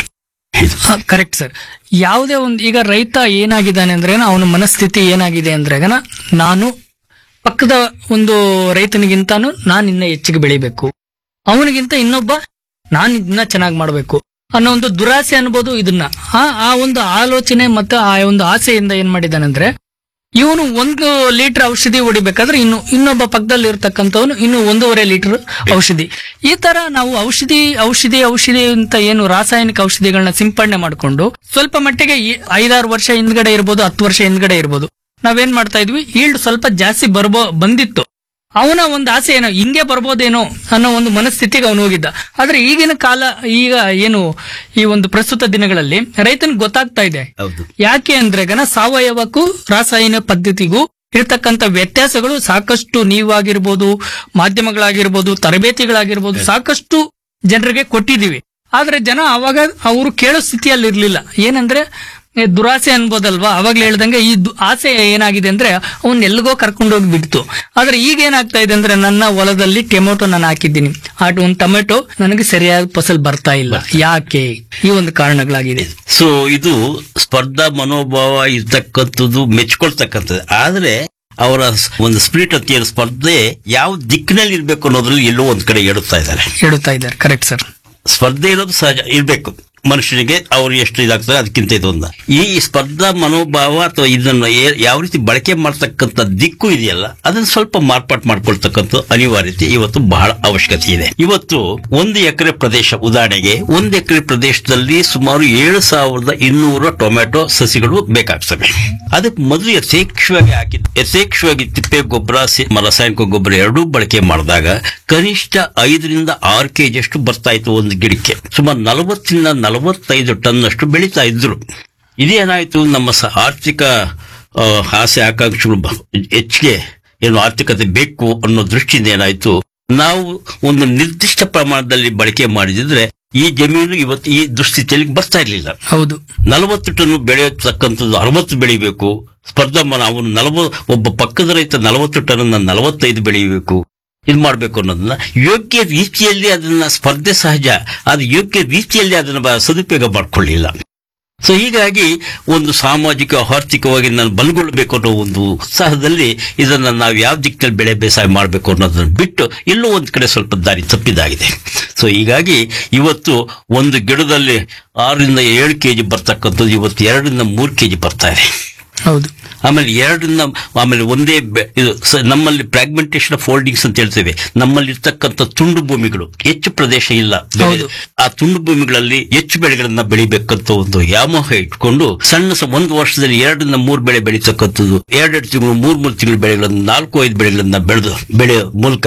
Correct sir. ಯಾವುದೇ ಒಂದು ಈಗ ರೈತ ಏನಾಗಿದ್ದಾನೆ ಅಂದ್ರೆ ಅವನ ಮನಸ್ಥಿತಿ ಏನಾಗಿದೆ ಅಂದ್ರೆ ನಾನು ಪಕ್ಕದ ಒಂದು ರೈತನಿಗಿಂತಾನು ನಾನು ಇನ್ನ ಹೆಚ್ಚಿಗೆ ಬೆಳಿಬೇಕು, ಅವನಿಗಿಂತ ಇನ್ನೊಬ್ಬ ನಾನು ಇದನ್ನ ಚೆನ್ನಾಗಿ ಮಾಡಬೇಕು ಅನ್ನೋ ಒಂದು ದುರಾಸೆ ಅನ್ಬೋದು. ಇದನ್ನ ಆ ಆ ಒಂದು ಆಲೋಚನೆ ಮತ್ತು ಆ ಒಂದು ಆಸೆಯಿಂದ ಏನ್ ಮಾಡಿದಾನಂದ್ರೆ ಇವನು ಒಂದು ಲೀಟರ್ ಔಷಧಿ ಹೊಡಿಬೇಕಾದ್ರೆ ಇನ್ನು ಇನ್ನೊಬ್ಬ ಪಕ್ಕದಲ್ಲಿ ಇರ್ತಕ್ಕಂಥವನು ಇನ್ನು ಒಂದೂವರೆ ಲೀಟರ್ ಔಷಧಿ. ಈ ತರ ನಾವು ಔಷಧಿ ಔಷಧಿ ಔಷಧಿ ಅಂತ ಏನು ರಾಸಾಯನಿಕ ಔಷಧಿಗಳನ್ನ ಸಿಂಪಡಣೆ ಮಾಡಿಕೊಂಡು ಸ್ವಲ್ಪ ಮಟ್ಟಿಗೆ ಈ ಐದಾರು ವರ್ಷ ಹಿಂದ್ಗಡೆ ಇರ್ಬೋದು, ಹತ್ತು ವರ್ಷ ಹಿಂದ್ಗಡೆ ಇರ್ಬೋದು, ನಾವೇನ್ ಮಾಡ್ತಾ ಇದ್ವಿ, ಈಲ್ಡ್ ಸ್ವಲ್ಪ ಜಾಸ್ತಿ ಬರ್ಬೋ ಬಂದಿತ್ತು. ಅವನ ಒಂದು ಆಸೆ ಏನೋ ಹಿಂಗೆ ಬರ್ಬೋದೇನೋ ಅನ್ನೋ ಒಂದು ಮನಸ್ಥಿತಿಗೆ ಅವನು ಹೋಗಿದ್ದ. ಆದ್ರೆ ಈಗಿನ ಕಾಲ ಈಗ ಏನು ಈ ಒಂದು ಪ್ರಸ್ತುತ ದಿನಗಳಲ್ಲಿ ರೈತನಿಗೆ ಗೊತ್ತಾಗ್ತಾ ಇದೆ. ಹೌದು. ಯಾಕೆ ಅಂದ್ರೆ ಗನ ಸಾವಯವಕ್ಕೂ ರಾಸಾಯನಿಕ ಪದ್ಧತಿಗೂ ಇರ್ತಕ್ಕಂಥ ವ್ಯತ್ಯಾಸಗಳು ಸಾಕಷ್ಟು ನೀವಾಗಿರ್ಬೋದು, ಮಾಧ್ಯಮಗಳಾಗಿರ್ಬೋದು, ತರಬೇತಿಗಳಾಗಿರ್ಬೋದು ಸಾಕಷ್ಟು ಜನರಿಗೆ ಕೊಟ್ಟಿದೀವಿ. ಆದ್ರೆ ಜನ ಅವಾಗ ಅವರು ಕೇಳೋ ಸ್ಥಿತಿಯಲ್ಲಿ ಇರ್ಲಿಲ್ಲ. ಏನಂದ್ರೆ ಏ, ದುರಾಸೆ ಅನ್ಬೋದಲ್ವಾ, ಅವಾಗ್ಲೇ ಹೇಳ್ದಂಗೆ ಈ ದು- ಆಸೆ ಏನಾಗಿದೆ ಅಂದ್ರೆ ಅವ್ನ್ ಎಲ್ಲಿಗೋ ಕರ್ಕೊಂಡೋಗಿ ಬಿಡ್ತು. ಆದ್ರೆ ಈಗ ಏನಾಗ್ತಾ ಇದೆ ಅಂದ್ರೆ ನನ್ನ ಹೊಲದಲ್ಲಿ ಟೊಮೆಟೊ ನಾನು ಹಾಕಿದ್ದೀನಿ, ಆ ಒಂದು ಟೊಮೆಟೊ ನನಗೆ ಸರಿಯಾದ ಫಸಲ್ ಬರ್ತಾ ಇಲ್ಲ. ಯಾಕೆ? ಈ ಒಂದು ಕಾರಣಗಳಾಗಿದೆ. ಸೊ ಇದು ಸ್ಪರ್ಧಾ ಮನೋಭಾವ ಇರ್ತಕ್ಕಂಥದ್ದು ಮೆಚ್ಕೊಳ್ತಕ್ಕಂಥದ್ದು. ಆದ್ರೆ ಅವರ ಒಂದು ಸ್ಪಿರಿಟ್ ಅಂತ ಏನು ಸ್ಪರ್ಧೆ ಯಾವ ದಿಕ್ಕಿನಲ್ಲಿ ಇರ್ಬೇಕು ಅನ್ನೋದ್ರಲ್ಲಿ ಎಲ್ಲೋ ಒಂದ್ ಕಡೆ ಎಡುತ್ತಾ ಇದ್ದಾರೆ. ಹೇಳುತ್ತಾ ಇದ್ದಾರೆ. Correct sir. ಸ್ಪರ್ಧೆ ಇರೋದು ಸಹಜ ಇರ್ಬೇಕು ಮನುಷ್ಯನಿಗೆ, ಅವ್ರು ಎಷ್ಟು ಇದಾಗ್ತದೆ ಅದಕ್ಕಿಂತ ಇದೊಂದು ಈ ಸ್ಪರ್ಧಾ ಮನೋಭಾವ ಅಥವಾ ಇದನ್ನ ಏ- ಯಾವ ರೀತಿ ಬಳಕೆ ಮಾಡ್ತಕ್ಕಂಥ ದಿಕ್ಕು ಇದೆಯಲ್ಲ ಅದನ್ನ ಸ್ವಲ್ಪ ಮಾರ್ಪಾಟ್ ಮಾಡ್ಕೊಳ್ತಕ್ಕಂಥ ಅನಿವಾರ್ಯತೆ ಇವತ್ತು ಬಹಳ ಅವಶ್ಯಕತೆ ಇದೆ. ಇವತ್ತು ಒಂದು ಎಕರೆ ಪ್ರದೇಶ, ಉದಾಹರಣೆಗೆ ಒಂದು ಎಕರೆ ಪ್ರದೇಶದಲ್ಲಿ ಸುಮಾರು ಏಳು ಸಾವಿರದ ಇನ್ನೂರ ಟೊಮೆಟೊ ಸಸಿಗಳು ಬೇಕಾಗ್ತವೆ. ಅದಕ್ಕೆ ಮೊದಲು ಯಥೇಚ್ಛವಾಗಿ ಹಾಕಿದ್ದು ಯಥೇಚ್ಛವಾಗಿ ತಿಪ್ಪೆ ಗೊಬ್ಬರ, ರಾಸಾಯನಿಕ ಗೊಬ್ಬರ ಎರಡೂ ಬಳಕೆ ಮಾಡಿದಾಗ ಕನಿಷ್ಠ ಐದರಿಂದ ಆರು ಕೆಜಿ ಅಷ್ಟು ಬರ್ತಾ ಇತ್ತು ಒಂದು ಗಿಡಕ್ಕೆ. ಸುಮಾರು ನಲವತ್ತರಿಂದ ನಲವತ್ತೈದು ಟನ್ ಅಷ್ಟು ಬೆಳೀತಾ ಇದ್ರು. ಇದೇನಾಯ್ತು, ನಮ್ಮ ಸ ಆರ್ಥಿಕ ಆ, ಆಸೆ ಆಕಾಂಕ್ಷೆಗಳು ಬ- ಹೆಚ್ಚಿಗೆ ಏನು ಆರ್ಥಿಕತೆ ಬೇಕು ಅನ್ನೋ ದೃಷ್ಟಿಯಿಂದ ಏನಾಯ್ತು, ನಾವು ಒಂದು ನಿರ್ದಿಷ್ಟ ಪ್ರಮಾಣದಲ್ಲಿ ಬಳಕೆ ಮಾಡಿದ್ರೆ ಈ ಜಮೀನು ಇವತ್ತು ಈ ದುಸ್ಥಿತಿಯಲ್ಲಿ ಬರ್ತಾ ಇರ್ಲಿಲ್ಲ. ಹೌದು. ನಲವತ್ತು ಟನ್ ಬೆಳೆಯತಕ್ಕಂಥದ್ದು ಅರವತ್ತು ಬೆಳಿಬೇಕು. ಸ್ಪರ್ಧಾ ಮನ ಅವನು ನಲವ ಒಬ್ಬ ಪಕ್ಕದ ರೈತ ನಲವತ್ತು ಟನ್ ನಲವತ್ತೈದು ಬೆಳೆಯಬೇಕು, ಇದು ಮಾಡ್ಬೇಕು ಅನ್ನೋದನ್ನ ಯೋಗ್ಯ ರೀತಿಯಲ್ಲಿ ಅದನ್ನ ಸ್ಪರ್ಧೆ ಸಹಜ, ಅದು ಯೋಗ್ಯ ರೀತಿಯಲ್ಲಿ ಅದನ್ನ ಬ- ಸದುಪಯೋಗ ಮಾಡ್ಕೊಳ್ಳಿಲ್ಲ. ಸೊ ಹೀಗಾಗಿ ಒಂದು ಸಾಮಾಜಿಕ ಆರ್ಥಿಕವಾಗಿ ನಾನು ಬಲಗೊಳ್ಳಬೇಕು ಅನ್ನೋ ಒಂದು ಉತ್ಸಾಹದಲ್ಲಿ ಇದನ್ನ ನಾವು ಯಾವ ದಿಕ್ಕಿನಲ್ಲಿ ಬೆಳೆ ಬೇಸಾಯ ಮಾಡಬೇಕು ಅನ್ನೋದನ್ನ ಬಿಟ್ಟು ಎಲ್ಲೋ ಒಂದ್ ಕಡೆ ಸ್ವಲ್ಪ ದಾರಿ ತಪ್ಪಿದಾಗಿದೆ. ಸೊ ಹೀಗಾಗಿ ಇವತ್ತು ಒಂದು ಗಿಡದಲ್ಲಿ ಆರರಿಂದ ಏಳು ಕೆಜಿ ಬರ್ತಕ್ಕಂಥದ್ದು ಇವತ್ತು ಎರಡರಿಂದ ಮೂರು ಕೆಜಿ ಬರ್ತಾ ಇದೆ. ಹೌದು. ಆಮೇಲೆ ಎರಡನ್ನ ಆಮೇಲೆ ಒಂದೇ ಬೆ- ಇದು ಸ- ನಮ್ಮಲ್ಲಿ ಫ್ರಾಗ್ಮೆಂಟೇಶನ್ ಆಫ್ ಹೋಲ್ಡಿಂಗ್ಸ್ ಅಂತ ಹೇಳ್ತೇವೆ. ನಮ್ಮಲ್ಲಿ ಇರ್ತಕ್ಕಂಥ ತುಂಡು ಭೂಮಿಗಳು, ಹೆಚ್ಚು ಪ್ರದೇಶ ಇಲ್ಲ ಬೆಳೆ. ಹೌದು. ಆ ತುಂಡು ಭೂಮಿಗಳಲ್ಲಿ ಹೆಚ್ಚು ಬೆಳೆಗಳನ್ನ ಬೆಳಿಬೇಕಂತ ಒಂದು ವ್ಯಾಮೋಹ ಇಟ್ಕೊಂಡು ಸಣ್ಣ ಸ ಒಂದು ವರ್ಷದಲ್ಲಿ ಎರಡರಿಂದ ಮೂರು ಬೆಳೆ ಬೆಳೀತಕ್ಕಂಥದ್ದು, ಎರಡೆರಡು ತಿಂಗಳು ಮೂರ್ ಮೂರು ತಿಂಗಳು ಬೆಳೆಗಳನ್ನ ನಾಲ್ಕು ಐದು ಬೆಳೆಗಳನ್ನ ಬೆಳೆದು ಬೆಳೆಯೋ ಮೂಲಕ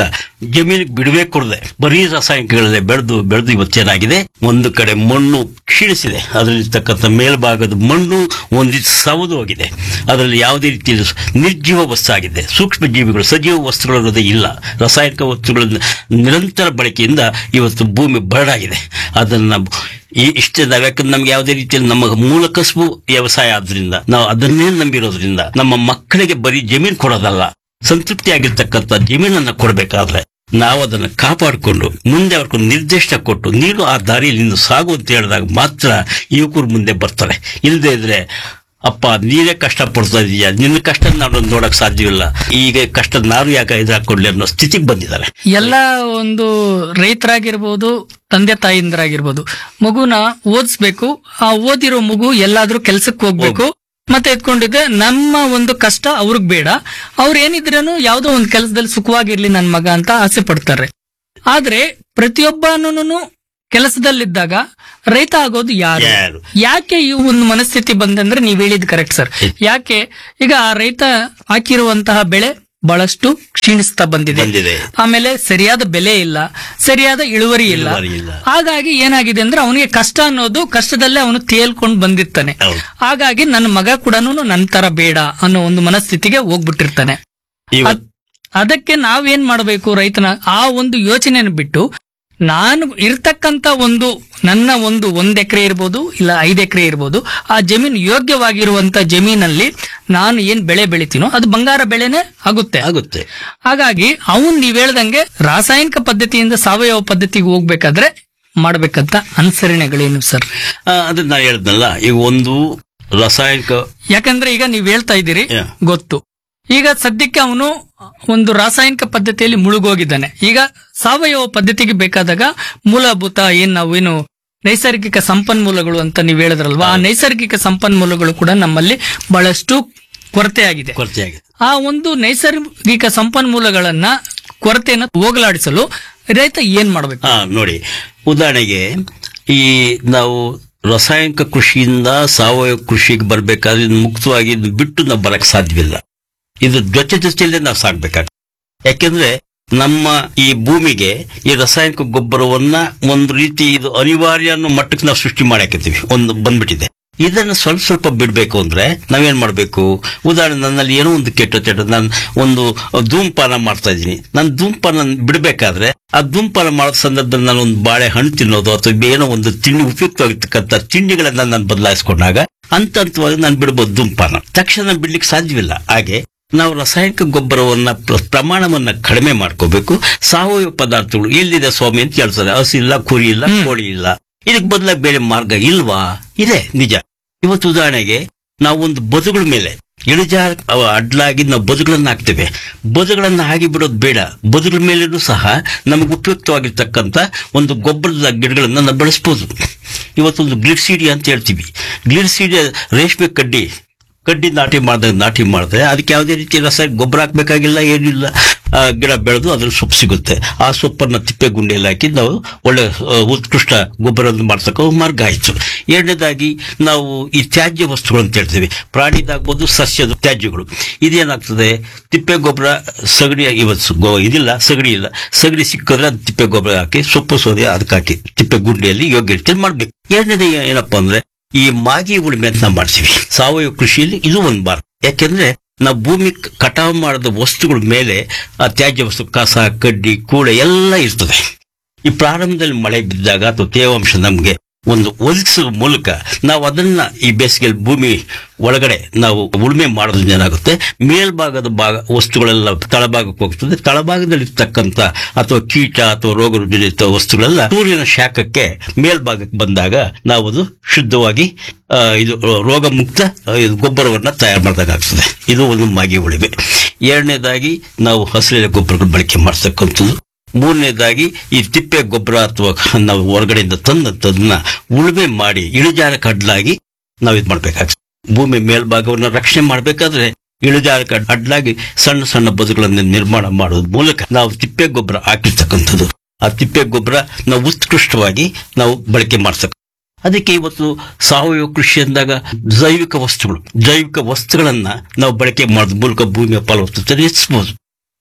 ಜಮೀನಿಗೆ ಬಿಡಬೇಕು ಕೊಡದೆ ಬರೀ ರಾಸಾಯನಿಕಗಳಲ್ಲೇ ಬೆಳೆದು ಬೆಳೆದು ಇವತ್ತೇನಾಗಿದೆ, ಒಂದು ಕಡೆ ಮಣ್ಣು ಕ್ಷೀಣಿಸಿದೆ, ಅದರಲ್ಲಿರ್ತಕ್ಕಂಥ ಮೇಲ್ಭಾಗದ ಮಣ್ಣು ಒಂದಿಷ್ಟು ಸವದು ಹೋಗಿದೆ, ಅದರಲ್ಲಿ ಯಾವುದೇ ರೀತಿಯ ನಿರ್ಜೀವ ವಸ್ತು ಆಗಿದೆ, ಸೂಕ್ಷ್ಮ ಜೀವಿಗಳು ಸಜೀವ ವಸ್ತುಗಳು ಅನ್ನೋದೇ ಇಲ್ಲ. ರಾಸಾಯನಿಕ ವಸ್ತುಗಳ ನಿರಂತರ ಬಳಕೆಯಿಂದ ಇವತ್ತು ಭೂಮಿ ಬರಡಾಗಿದೆ. ಅದನ್ನ ಈ ಇಷ್ಟೇ ನಾವು ಯಾಕಂದ್ರೆ ನಮ್ಗೆ ಯಾವುದೇ ರೀತಿಯಲ್ಲಿ ನಮ್ಮ ಮೂಲ ಕಸುಬು ವ್ಯವಸಾಯ ಆದ್ರಿಂದ ನಾವು ಅದನ್ನೇ ನಂಬಿರೋದ್ರಿಂದ ನಮ್ಮ ಮಕ್ಕಳಿಗೆ ಬರೀ ಜಮೀನು ಕೊಡೋದಲ್ಲ, ಸಂತೃಪ್ತಿ ಆಗಿರ್ತಕ್ಕಂಥ ಜಮೀನನ್ನ ಕೊಡಬೇಕಾದ್ರೆ ನಾವು ಅದನ್ನು ಕಾಪಾಡಿಕೊಂಡು ಮುಂದೆ ಅವ್ರಿಗೆ ನಿರ್ದೇಶ ಕೊಟ್ಟು ನೀನು ಆ ದಾರಿಯಲ್ಲಿ ನಿಂದು ಸಾಗು ಅಂತ ಹೇಳಿದಾಗ ಮಾತ್ರ ಯುವಕರು ಮುಂದೆ ಬರ್ತಾರೆ. ಇಲ್ಲದೆ ಇದ್ರೆ ಅಪ್ಪ ನೀನೇ ಕಷ್ಟ ಪಡ್ತಾ ಇದೀಯ, ನಿನ್ನ ಕಷ್ಟ ನಾನು ನೋಡಕ್ ಸಾಧ್ಯವಿಲ್ಲ, ಈಗ ಕಷ್ಟ ನಾನು ಯಾಕೆ ಎದುರಾಕೊಳ್ಳಿ ಅನ್ನೋ ಸ್ಥಿತಿಗೆ ಬಂದಿದ್ದಾರೆ. ಎಲ್ಲ ಒಂದು ರೈತರಾಗಿರ್ಬೋದು, ತಂದೆ ತಾಯಿಂದರಾಗಿರ್ಬೋದು, ಮಗುನ ಓದಿಸ್ಬೇಕು. ಆ ಓದಿರೋ ಮಗು ಎಲ್ಲಾದ್ರೂ ಕೆಲ್ಸಕ್ಕೆ ಹೋಗ್ಬೇಕು. ಮತ್ತೆ ಎತ್ಕೊಂಡಿದ್ದೆ ನಮ್ಮ ಒಂದು ಕಷ್ಟ ಅವ್ರಿಗೆ ಬೇಡ, ಅವ್ರು ಏನಿದ್ರೇನು ಯಾವ್ದೋ ಒಂದು ಕೆಲಸದಲ್ಲಿ ಸುಖವಾಗಿರ್ಲಿ ನನ್ ಮಗ ಅಂತ ಆಸೆ ಪಡ್ತಾರೆ. ಆದ್ರೆ ಪ್ರತಿಯೊಬ್ಬನೂ ಕೆಲಸದಲ್ಲಿದ್ದಾಗ ರೈತ ಆಗೋದು ಯಾರು? ಯಾರು? ಯಾಕೆ ಈ ಒಂದು ಮನಸ್ಥಿತಿ ಬಂದಂದ್ರೆ ನೀವ್ ಹೇಳಿದ್ ಕರೆಕ್ಟ್ ಸರ್. ಯಾಕೆ ಈಗ ಆ ರೈತ ಹಾಕಿರುವಂತಹ ಬೆಳೆ ಬಹಳಷ್ಟು ಕ್ಷೀಣಿಸ್ತಾ ಬಂದಿದೆ. ಬಂದಿದೆ. ಆಮೇಲೆ ಸರಿಯಾದ ಬೆಲೆ ಇಲ್ಲ, ಸರಿಯಾದ ಇಳುವರಿ ಇಲ್ಲ. ಇಳುವರಿ ಇಲ್ಲ. ಹಾಗಾಗಿ ಏನಾಗಿದೆ ಅಂದ್ರೆ ಅವನಿಗೆ ಕಷ್ಟ ಅನ್ನೋದು ಕಷ್ಟದಲ್ಲೇ ಅವನು ತೇಲ್ಕೊಂಡು ಬಂದಿರ್ತಾನೆ. ಹೌದು. ಹಾಗಾಗಿ ನನ್ನ ಮಗ ಕೂಡ ನನ್ನ ತರ ಬೇಡ ಅನ್ನೋ ಒಂದು ಮನಸ್ಥಿತಿಗೆ ಹೋಗ್ಬಿಟ್ಟಿರ್ತಾನೆ. ಇವತ್ತು ಅದ್- ಅದಕ್ಕೆ ನಾವೇನ್ ಮಾಡಬೇಕು, ರೈತನ ಆ ಒಂದು ಯೋಚನೆಯನ್ನು ಬಿಟ್ಟು ನಾನು ಇರ್ತಕ್ಕಂತ ಒಂದು ನನ್ನ ಒಂದು ಒಂದ್ ಎಕರೆ ಇರ್ಬೋದು ಇಲ್ಲ ಐದ್ ಎಕರೆ ಇರ್ಬೋದು, ಆ ಜಮೀನು ಯೋಗ್ಯವಾಗಿರುವಂತ ಜಮೀನಲ್ಲಿ ನಾನು ಏನ್ ಬೆಳೆ ಬೆಳಿತೀನೋ ಅದು ಬಂಗಾರ ಬೆಳೆನೇ ಆಗುತ್ತೆ ಆಗುತ್ತೆ. ಹಾಗಾಗಿ ಅವನ್ ನೀವ್ ಹೇಳ್ದಂಗೆ ರಾಸಾಯನಿಕ ಪದ್ಧತಿಯಿಂದ ಸಾವಯವ ಪದ್ಧತಿಗೆ ಹೋಗ್ಬೇಕಾದ್ರೆ ಮಾಡ್ಬೇಕಂತ ಅನುಸರಣೆಗಳೇನು ಸರ್? ಆ, ಅದನ್ನ ನಾನು ಹೇಳಿದ್ನಲ್ಲ, ಈಗ ಒಂದು ರಾಸಾಯನಿಕ ಯಾಕಂದ್ರೆ ಈಗ ನೀವ್ ಹೇಳ್ತಾ ಇದ್ದೀರಿ Yeah. ಗೊತ್ತು. ಈಗ ಸದ್ಯಕ್ಕೆ ಅವನು ಒಂದು ರಾಸಾಯನಿಕ ಪದ್ಧತಿಯಲ್ಲಿ ಮುಳುಗೋಗಿದ್ದಾನೆ. ಈಗ ಸಾವಯವ ಪದ್ಧತಿಗೆ ಬೇಕಾದಾಗ ಮೂಲಭೂತ ಏನ್ ನಾವೇನು ನೈಸರ್ಗಿಕ ಸಂಪನ್ಮೂಲಗಳು ಅಂತ ನೀವ್ ಹೇಳಿದ್ರಲ್ವಾ, ಆ ನೈಸರ್ಗಿಕ ಸಂಪನ್ಮೂಲಗಳು ಕೂಡ ನಮ್ಮಲ್ಲಿ ಬಹಳಷ್ಟು ಕೊರತೆಯಾಗಿದೆ. ಕೊರತೆಯಾಗಿದೆ. ಆ ಒಂದು ನೈಸರ್ಗಿಕ ಸಂಪನ್ಮೂಲಗಳನ್ನ ಕೊರತೆಯನ್ನ ಹೋಗಲಾಡಿಸಲು ರೈತ ಏನ್ ಮಾಡ್ಬೇಕು? ಹಾ ನೋಡಿ, ಉದಾಹರಣೆಗೆ ಈ ನಾವು ರಾಸಾಯನಿಕ ಕೃಷಿಯಿಂದ ಸಾವಯವ ಕೃಷಿಗೆ ಬರ್ಬೇಕಾದ್ರೆ ಇದು ಮುಕ್ತವಾಗಿ ಇದು ಬಿಟ್ಟು ನಾವು ಬರಕ್ ಸಾಧ್ಯವಿಲ್ಲ. ಇದು ಜೊತೆ ಜೊತೆಯಲ್ಲೇ ನಾವು ಸಾಗ್ಬೇಕಾಗ್ತದೆ. ಯಾಕೆಂದ್ರೆ ನಮ್ಮ ಈ ಭೂಮಿಗೆ ಈ ರಾಸಾಯನಿಕ ಗೊಬ್ಬರವನ್ನ ಒಂದು ರೀತಿ ಇದು ಅನಿವಾರ್ಯ ಅನ್ನೋ ಮಟ್ಟಕ್ಕೆ ನಾವು ಸೃಷ್ಟಿ ಮಾಡಾಕಿರ್ತೀವಿ, ಒಂದು ಬಂದ್ಬಿಟ್ಟಿದೆ. ಇದನ್ನ ಸ್ವಲ್ಪ ಸ್ವಲ್ಪ ಬಿಡ್ಬೇಕು ಅಂದ್ರೆ ನಾವೇನ್ ಮಾಡ್ಬೇಕು? ಉದಾಹರಣೆ, ನನ್ನಲ್ಲಿ ಏನೋ ಒಂದು ಕೆಟ್ಟ ಕೆಟ್ಟ ನಾನು ಒಂದು ಧೂಮಪಾನ ಮಾಡ್ತಾ ಇದ್ದೀನಿ. ನಾನು ಧೂಮಪಾನ ಬಿಡ್ಬೇಕಾದ್ರೆ ಆ ಧೂಮಪಾನ ಮಾಡೋ ಸಂದರ್ಭದಲ್ಲಿ ನಾನು ಒಂದು ಬಾಳೆ ಹಣ್ಣು ತಿನ್ನೋದು ಅಥವಾ ಏನೋ ಒಂದು ತಿಂಡಿ ಉಪಯುಕ್ತವಾಗಿರ್ತಕ್ಕಂಥ ತಿಂಡಿಗಳನ್ನ ನಾನು ಬದಲಾಯಿಸ್ಕೊಂಡಾಗ ಹಂತ ಹಂತವಾಗಿ ನಾನು ಬಿಡ್ಬೋದು ಧೂಮಪಾನ. ತಕ್ಷಣ ಬಿಡ್ಲಿಕ್ಕೆ ಸಾಧ್ಯವಿಲ್ಲ. ಹಾಗೆ ನಾವು ರಾಸಾಯನಿಕ ಗೊಬ್ಬರವನ್ನ ಪ್ರ- ಪ್ರಮಾಣವನ್ನ ಕಡಿಮೆ ಮಾಡ್ಕೋಬೇಕು. ಸಾವಯವ ಪದಾರ್ಥಗಳು ಎಲ್ಲಿದೆ ಸ್ವಾಮಿ ಅಂತ ಕೇಳ್ತಾರೆ. ಹಸು ಇಲ್ಲ, ಕುರಿ ಇಲ್ಲ, ಕೋಳಿ ಇಲ್ಲ, ಇದಕ್ಕೆ ಬದಲಾಗಿ ಬೇರೆ ಮಾರ್ಗ ಇಲ್ವಾ? ಇದೆ, ನಿಜ. ಇವತ್ತು ಉದಾಹರಣೆಗೆ ನಾವು ಒಂದು ಬದುಗಳ ಮೇಲೆ ಇಳಿಜಾರ ಅವ ಅಡ್ಲಾಗಿ ನಾವು ಬದುಗಳನ್ನ ಹಾಕ್ತೇವೆ. ಬದುಗಳನ್ನ ಹಾಗೆ ಬಿಡೋದು ಬೇಡ. ಬದುಗಳ ಮೇಲೂ ಸಹ ನಮಗೆ ಉಪಯುಕ್ತವಾಗಿರ್ತಕ್ಕಂಥ ಒಂದು ಗೊಬ್ಬರದ ಗಿಡಗಳನ್ನ ನಾವು ಬೆಳೆಸ್ಬೋದು. ಇವತ್ತೊಂದು ಗ್ಲಿಡ್ಸೀಡಿಯಾ ಅಂತ ಹೇಳ್ತೀವಿ. ಗ್ಲಿಡ್ಸೀಡಿಯಾ ರೇಷ್ಮೆ ಕಡ್ಡಿ ಕಡ್ಡಿ ನಾಟಿ ಮಾಡಿದಾಗ ನಾಟಿ ಮಾಡ್ತಾರೆ. ಅದಕ್ಕೆ ಯಾವುದೇ ರೀತಿ ರಾಸಾಯನಿಕ ಗೊಬ್ಬರ ಹಾಕ್ಬೇಕಾಗಿಲ್ಲ, ಏನಿಲ್ಲ. ಆ, ಗಿಡ ಬೆಳೆದು ಅದ್ರ ಸೊಪ್ಪು ಸಿಗುತ್ತೆ. ಆ ಸೊಪ್ಪನ್ನ ತಿಪ್ಪೆ ಗುಂಡಿಯಲ್ಲಿ ಹಾಕಿ ನಾವು ಒಳ್ಳೆ ಆ, ಉತ್ಕೃಷ್ಟ ಗೊಬ್ಬರವನ್ನು ಮಾಡ್ತಕ್ಕ ಮಾರ್ಗ ಆಯ್ತು. ಎರಡನೇದಾಗಿ ನಾವು ಈ ತ್ಯಾಜ್ಯ ವಸ್ತುಗಳು ಅಂತ ಹೇಳ್ತೀವಿ. ಪ್ರಾಣಿದಾಗ್ಬೋದು, ಸಸ್ಯದ ತ್ಯಾಜ್ಯಗಳು. ಇದೇನಾಗ್ತದೆ, ತಿಪ್ಪೆ ಗೊಬ್ಬರ ಸಗಣಿ ಇವತ್ತು ಗೊ- ಇದಿಲ್ಲ, ಸಗಣಿ ಇಲ್ಲ, ಸಗಣಿ ಸಿಕ್ಕಿದ್ರೆ ಅದು ತಿಪ್ಪೆ ಗೊಬ್ಬರ ಹಾಕಿ ಸೊಪ್ಪು ಸೋದೆ ಅದಕ್ಕೆ ಹಾಕಿ ತಿಪ್ಪೆ ಗುಂಡಿಯಲ್ಲಿ ಯೋಗ್ಯ ರೀತಿಯಲ್ಲಿ ಮಾಡ್ಬೇಕು. ಎರಡನೇದು ಏನಪ್ಪಾ ಅಂದ್ರೆ ಈ ಮಾಗಿ ಉಳುಮೆ ಅಂತ ನಾವು ಮಾಡ್ತೀವಿ ಸಾವಯವ ಕೃಷಿಯಲ್ಲಿ. ಇದು ಒಂದು ಬಾರ್. ಯಾಕೆಂದ್ರೆ ನಾವು ಭೂಮಿ ಕಟಾವು ಮಾಡಿದ ವಸ್ತುಗಳ ಮೇಲೆ ಆ ತ್ಯಾಜ್ಯ ವಸ್ತು, ಕಸ, ಕಡ್ಡಿ, ಕೂಳೆ ಎಲ್ಲ ಇರ್ತದೆ. ಈ ಪ್ರಾರಂಭದಲ್ಲಿ ಮಳೆ ಬಿದ್ದಾಗ ಅಥವಾ ತೇವಾಂಶ ನಮ್ಗೆ ಒಂದು ಒದಗಿಸುವ ಮೂಲಕ ನಾವು ಅದನ್ನ ಈ ಬೇಸಿಗೆಯಲ್ಲಿ ಭೂಮಿ ಒಳಗಡೆ ನಾವು ಉಳುಮೆ ಮಾಡೋದ್ರಿಂದ ಏನಾಗುತ್ತೆ, ಮೇಲ್ಭಾಗದ ಭಾಗ ವಸ್ತುಗಳೆಲ್ಲ ತಳಭಾಗಕ್ಕೆ ಹೋಗ್ತದೆ. ತಳಭಾಗದಲ್ಲಿ ಇರ್ತಕ್ಕಂಥ ಅಥವಾ ಕೀಟ ಅಥವಾ ರೋಗ ರುಜಿನ ವಸ್ತುಗಳೆಲ್ಲ ಸೂರ್ಯನ ಶಾಖಕ್ಕೆ ಮೇಲ್ಭಾಗಕ್ಕೆ ಬಂದಾಗ ನಾವು ಅದು ಶುದ್ಧವಾಗಿ ಆ, ಇದು ರೋಗ ಮುಕ್ತ ಆ, ಇದು ಗೊಬ್ಬರವನ್ನ ತಯಾರು ಮಾಡಿದಾಗ್ತದೆ. ಇದು ಒಂದು ಮಾಗಿ ಉಳಿಮೆ. ಎರಡನೇದಾಗಿ ನಾವು ಹಸಿರೆಲೆ ಗೊಬ್ಬರಗಳ ಬಳಕೆ ಮಾಡ್ತಕ್ಕಂಥದ್ದು. ಮೂರನೇದಾಗಿ ಈ ತಿಪ್ಪೆ ಗೊಬ್ಬರ ಅಥವಾ ನಾವು ಹೊರಗಡೆಯಿಂದ ತಂದನ್ನ ಉಳುಮೆ ಮಾಡಿ ಇಳಿಜಾರಕ್ಕೆ ಅಡ್ಲಾಗಿ ನಾವು ಇದು ಮಾಡ್ಬೇಕಾಗ್ತದೆ. ಭೂಮಿ ಮೇಲ್ಭಾಗವನ್ನು ರಕ್ಷಣೆ ಮಾಡಬೇಕಾದ್ರೆ ಇಳಿಜಾರಕ್ಕೆ ಅಡ್ಲಾಗಿ ಸಣ್ಣ ಸಣ್ಣ ಬದುಗಳನ್ನು ನಿರ್ಮಾಣ ಮಾಡೋದ್ ಮೂಲಕ ನಾವು ತಿಪ್ಪೆ ಗೊಬ್ಬರ ಹಾಕಿರ್ತಕ್ಕಂಥದ್ದು. ಆ ತಿಪ್ಪೆ ಗೊಬ್ಬರ ನಾವು ಉತ್ಕೃಷ್ಟವಾಗಿ ನಾವು ಬಳಕೆ ಮಾಡ್ತಕ್ಕ. ಅದಕ್ಕೆ ಇವತ್ತು ಸಾವಯವ ಕೃಷಿ ಅಂದಾಗ ಜೈವಿಕ ವಸ್ತುಗಳು ಜೈವಿಕ ವಸ್ತುಗಳನ್ನ ನಾವು ಬಳಕೆ ಮಾಡೋದ್ ಮೂಲಕ ಭೂಮಿಯ ಫಲವತ್ತತೆ ಹೆಚ್ಚಿಸಬಹುದು.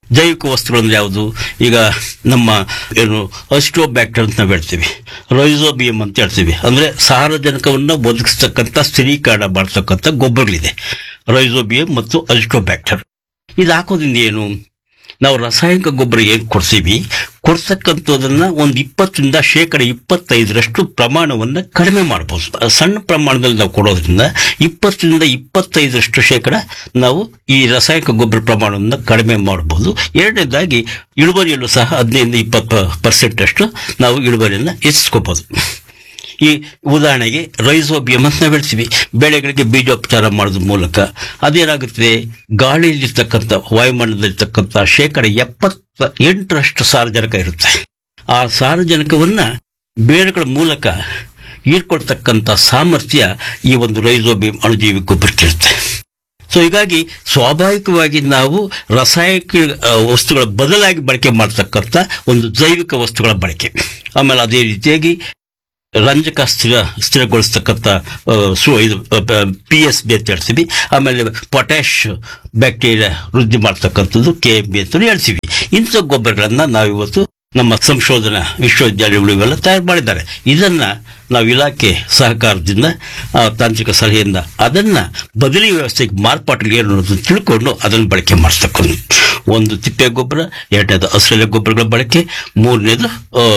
ಜೈವಿಕ ವಸ್ತುಗಳಂದ್ರೆ ಯಾವುದು? ಈಗ ನಮ್ಮ ಏನು ಅಸ್ಟೋಬ್ಯಾಕ್ಟರ್ ಅಂತ ನಾವು ಹೇಳ್ತೀವಿ, ರೈಸೋಬಿಯಂ ಅಂತ ಹೇಳ್ತೀವಿ. ಅಂದ್ರೆ ಸಾರಜನಕವನ್ನ ಒದಗಿಸ್ತಕ್ಕಂಥ ಸ್ಥಿರೀಕರಣ ಮಾಡ್ತಕ್ಕಂಥ ಗೊಬ್ಬರಗಳಿದೆ, ರೈಸೋಬಿಯಂ ಮತ್ತು ಅಸ್ಟೋಬ್ಯಾಕ್ಟರ್. ಇದು ಹಾಕೋದ್ರಿಂದ ಏನು? ನಾವು ರಾಸಾಯನಿಕ ಗೊಬ್ಬರ ಏನ್ ಕೊಡ್ತೀವಿ, ಕೊಡ್ತಕ್ಕಂಥದನ್ನ ಒಂದು ಇಪ್ಪತ್ತರಿಂದ ಶೇಕಡ ಇಪ್ಪತ್ತೈದರಷ್ಟು ಪ್ರಮಾಣವನ್ನ ಕಡಿಮೆ ಮಾಡಬಹುದು. ಸಣ್ಣ ಪ್ರಮಾಣದಲ್ಲಿ ನಾವು ಕೊಡೋದ್ರಿಂದ ಇಪ್ಪತ್ತರಿಂದ ಇಪ್ಪತ್ತೈದರಷ್ಟು ಶೇಕಡ ನಾವು ಈ ರಾಸಾಯನಿಕ ಗೊಬ್ಬರ ಪ್ರಮಾಣವನ್ನು ಕಡಿಮೆ ಮಾಡಬಹುದು. ಎರಡನೇದಾಗಿ ಇಳುವರಿಯಲ್ಲೂ ಸಹ ಹದಿನೈದು ಇಪ್ಪತ್ತು ಪರ್ಸೆಂಟ್ ಅಷ್ಟು ನಾವು ಇಳುವರಿಯನ್ನ ಹೆಚ್ಚಿಸ್ಕೋಬಹುದು. ಈ ಉದಾಹರಣೆಗೆ ರೈಸೋಬಿಯಂ ಅಂತ ನಾವು ಹೇಳ್ತೀವಿ, ಬೆಳೆಗಳಿಗೆ ಬೀಜೋಪಚಾರ ಮಾಡೋದ್ರ ಮೂಲಕ ಅದೇನಾಗುತ್ತದೆ, ಗಾಳಿಯಲ್ಲಿರ್ತಕ್ಕಂಥ ವಾಯುಮಂಡಲದಲ್ಲಿರ್ತಕ್ಕಂಥ ಶೇಕಡ ಎಪ್ಪತ್ತ ಎಂಟರಷ್ಟು ಸಾರಜನಕ ಇರುತ್ತೆ. ಆ ಸಾರಜನಕವನ್ನ ಬೇರುಗಳ ಮೂಲಕ ಹೀರ್ಕೊಳ್ತಕ್ಕಂಥ ಸಾಮರ್ಥ್ಯ ಈ ಒಂದು ರೈಸೋಬಿಯಂ ಅಣುಜೀವಿ ಗೊಬ್ಬರಕ್ಕಿರುತ್ತೆ. ಸೊ ಹೀಗಾಗಿ ಸ್ವಾಭಾವಿಕವಾಗಿ ನಾವು ರಾಸಾಯನಿಕ ವಸ್ತುಗಳ ಬದಲಾಗಿ ಬಳಕೆ ಮಾಡ್ತಕ್ಕಂಥ ಒಂದು ಜೈವಿಕ ವಸ್ತುಗಳ ಬಳಕೆ. ಆಮೇಲೆ ಅದೇ ರೀತಿಯಾಗಿ ರಂಜಕ ಸ್ಥಿರ ಸ್ಥಿರಗೊಳಿಸ್ತಕ್ಕಂಥ ಇದು ಪಿ ಎಸ್ ಬಿ ಅಂತ ಹೇಳ್ತೀವಿ. ಆಮೇಲೆ ಪೊಟ್ಯಾಶ್ ಬ್ಯಾಕ್ಟೀರಿಯಾ ವೃದ್ಧಿ ಮಾಡ್ತಕ್ಕಂಥದ್ದು ಕೆ ಎಂ ಬಿ ಅಂತ ಹೇಳ್ತೀವಿ. ಇಂಥ ಗೊಬ್ಬರಗಳನ್ನ ನಾವಿವತ್ತು ನಮ್ಮ ಸಂಶೋಧನಾ ವಿಶ್ವವಿದ್ಯಾಲಯಗಳು ಇವೆಲ್ಲ ತಯಾರು ಮಾಡಿದ್ದಾರೆ. ಇದನ್ನ ನಾವು ಇಲಾಖೆ ಸಹಕಾರದಿಂದ ತಾಂತ್ರಿಕ ಸಲಹೆಯಿಂದ ಅದನ್ನ ಬದಲಿ ವ್ಯವಸ್ಥೆಗೆ ಮಾರ್ಪಾಟಿಗೆ ಏನು ಅನ್ನೋದನ್ನು ತಿಳ್ಕೊಂಡು ಅದನ್ನು ಬಳಕೆ ಮಾಡ್ತಕ್ಕಂಥ ಒಂದು ತಿಪ್ಪೆ ಗೊಬ್ಬರ, ಎರಡನೇದು ಹಸಿರೆಲೆ ಗೊಬ್ಬರಗಳ ಬಳಕೆ, ಮೂರನೇದು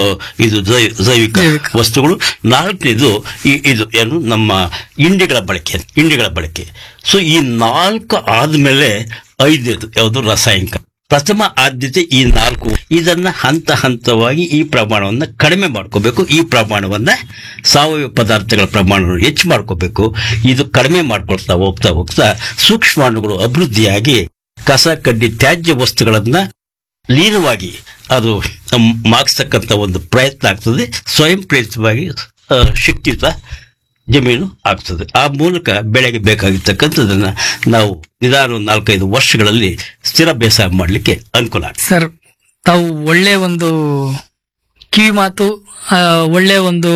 ಇದು ಜೈವಿಕ ವಸ್ತುಗಳು, ನಾಲ್ಕನೇದು ಇದು ಏನು ನಮ್ಮ ಇಂಡಿಗಳ ಬಳಕೆ ಇಂಡಿಗಳ ಬಳಕೆ ಸೊ ಈ ನಾಲ್ಕು ಆದ್ಮೇಲೆ ಐದನೇದು ಯಾವುದು ರಾಸಾಯನಿಕ. ಪ್ರಥಮ ಆದ್ಯತೆ ಈ ನಾಲ್ಕು. ಇದನ್ನ ಹಂತ ಹಂತವಾಗಿ ಈ ಪ್ರಮಾಣವನ್ನ ಕಡಿಮೆ ಮಾಡ್ಕೋಬೇಕು. ಈ ಪ್ರಮಾಣವನ್ನ ಸಾವಯವ ಪದಾರ್ಥಗಳ ಪ್ರಮಾಣವನ್ನು ಹೆಚ್ಚು ಮಾಡ್ಕೋಬೇಕು. ಇದು ಕಡಿಮೆ ಮಾಡ್ಕೊಳ್ತಾ ಹೋಗ್ತಾ ಹೋಗ್ತಾ ಸೂಕ್ಷ್ಮಾಣುಗಳು ಅಭಿವೃದ್ಧಿಯಾಗಿ ಕಸ ಕಡ್ಡಿ ತ್ಯಾಜ್ಯ ವಸ್ತುಗಳನ್ನ ಲೀನವಾಗಿ ಅದು ಮಾಗಿಸ್ತಕ್ಕಂಥ ಒಂದು ಪ್ರಯತ್ನ ಆಗ್ತದೆ. ಸ್ವಯಂ ಪ್ರೇರಿತವಾಗಿ ಶಿಕ್ಷಿತ ಜಮೀನು ಆಗ್ತದೆ. ಆ ಮೂಲಕ ಬೆಳೆಗೆ ಬೇಕಾಗಿರ್ತಕ್ಕಂಥದನ್ನ ನಾವು ನಿಧಾನ ನಾಲ್ಕೈದು ವರ್ಷಗಳಲ್ಲಿ ಸ್ಥಿರ ಬೇಸಾಯ ಮಾಡಲಿಕ್ಕೆ ಅನುಕೂಲ ಆಗ್ತದೆ. ಸರ್, ತಾವು ಒಳ್ಳೆ ಒಂದು ಕಿವಿ ಮಾತು, ಒಳ್ಳೆ ಒಂದು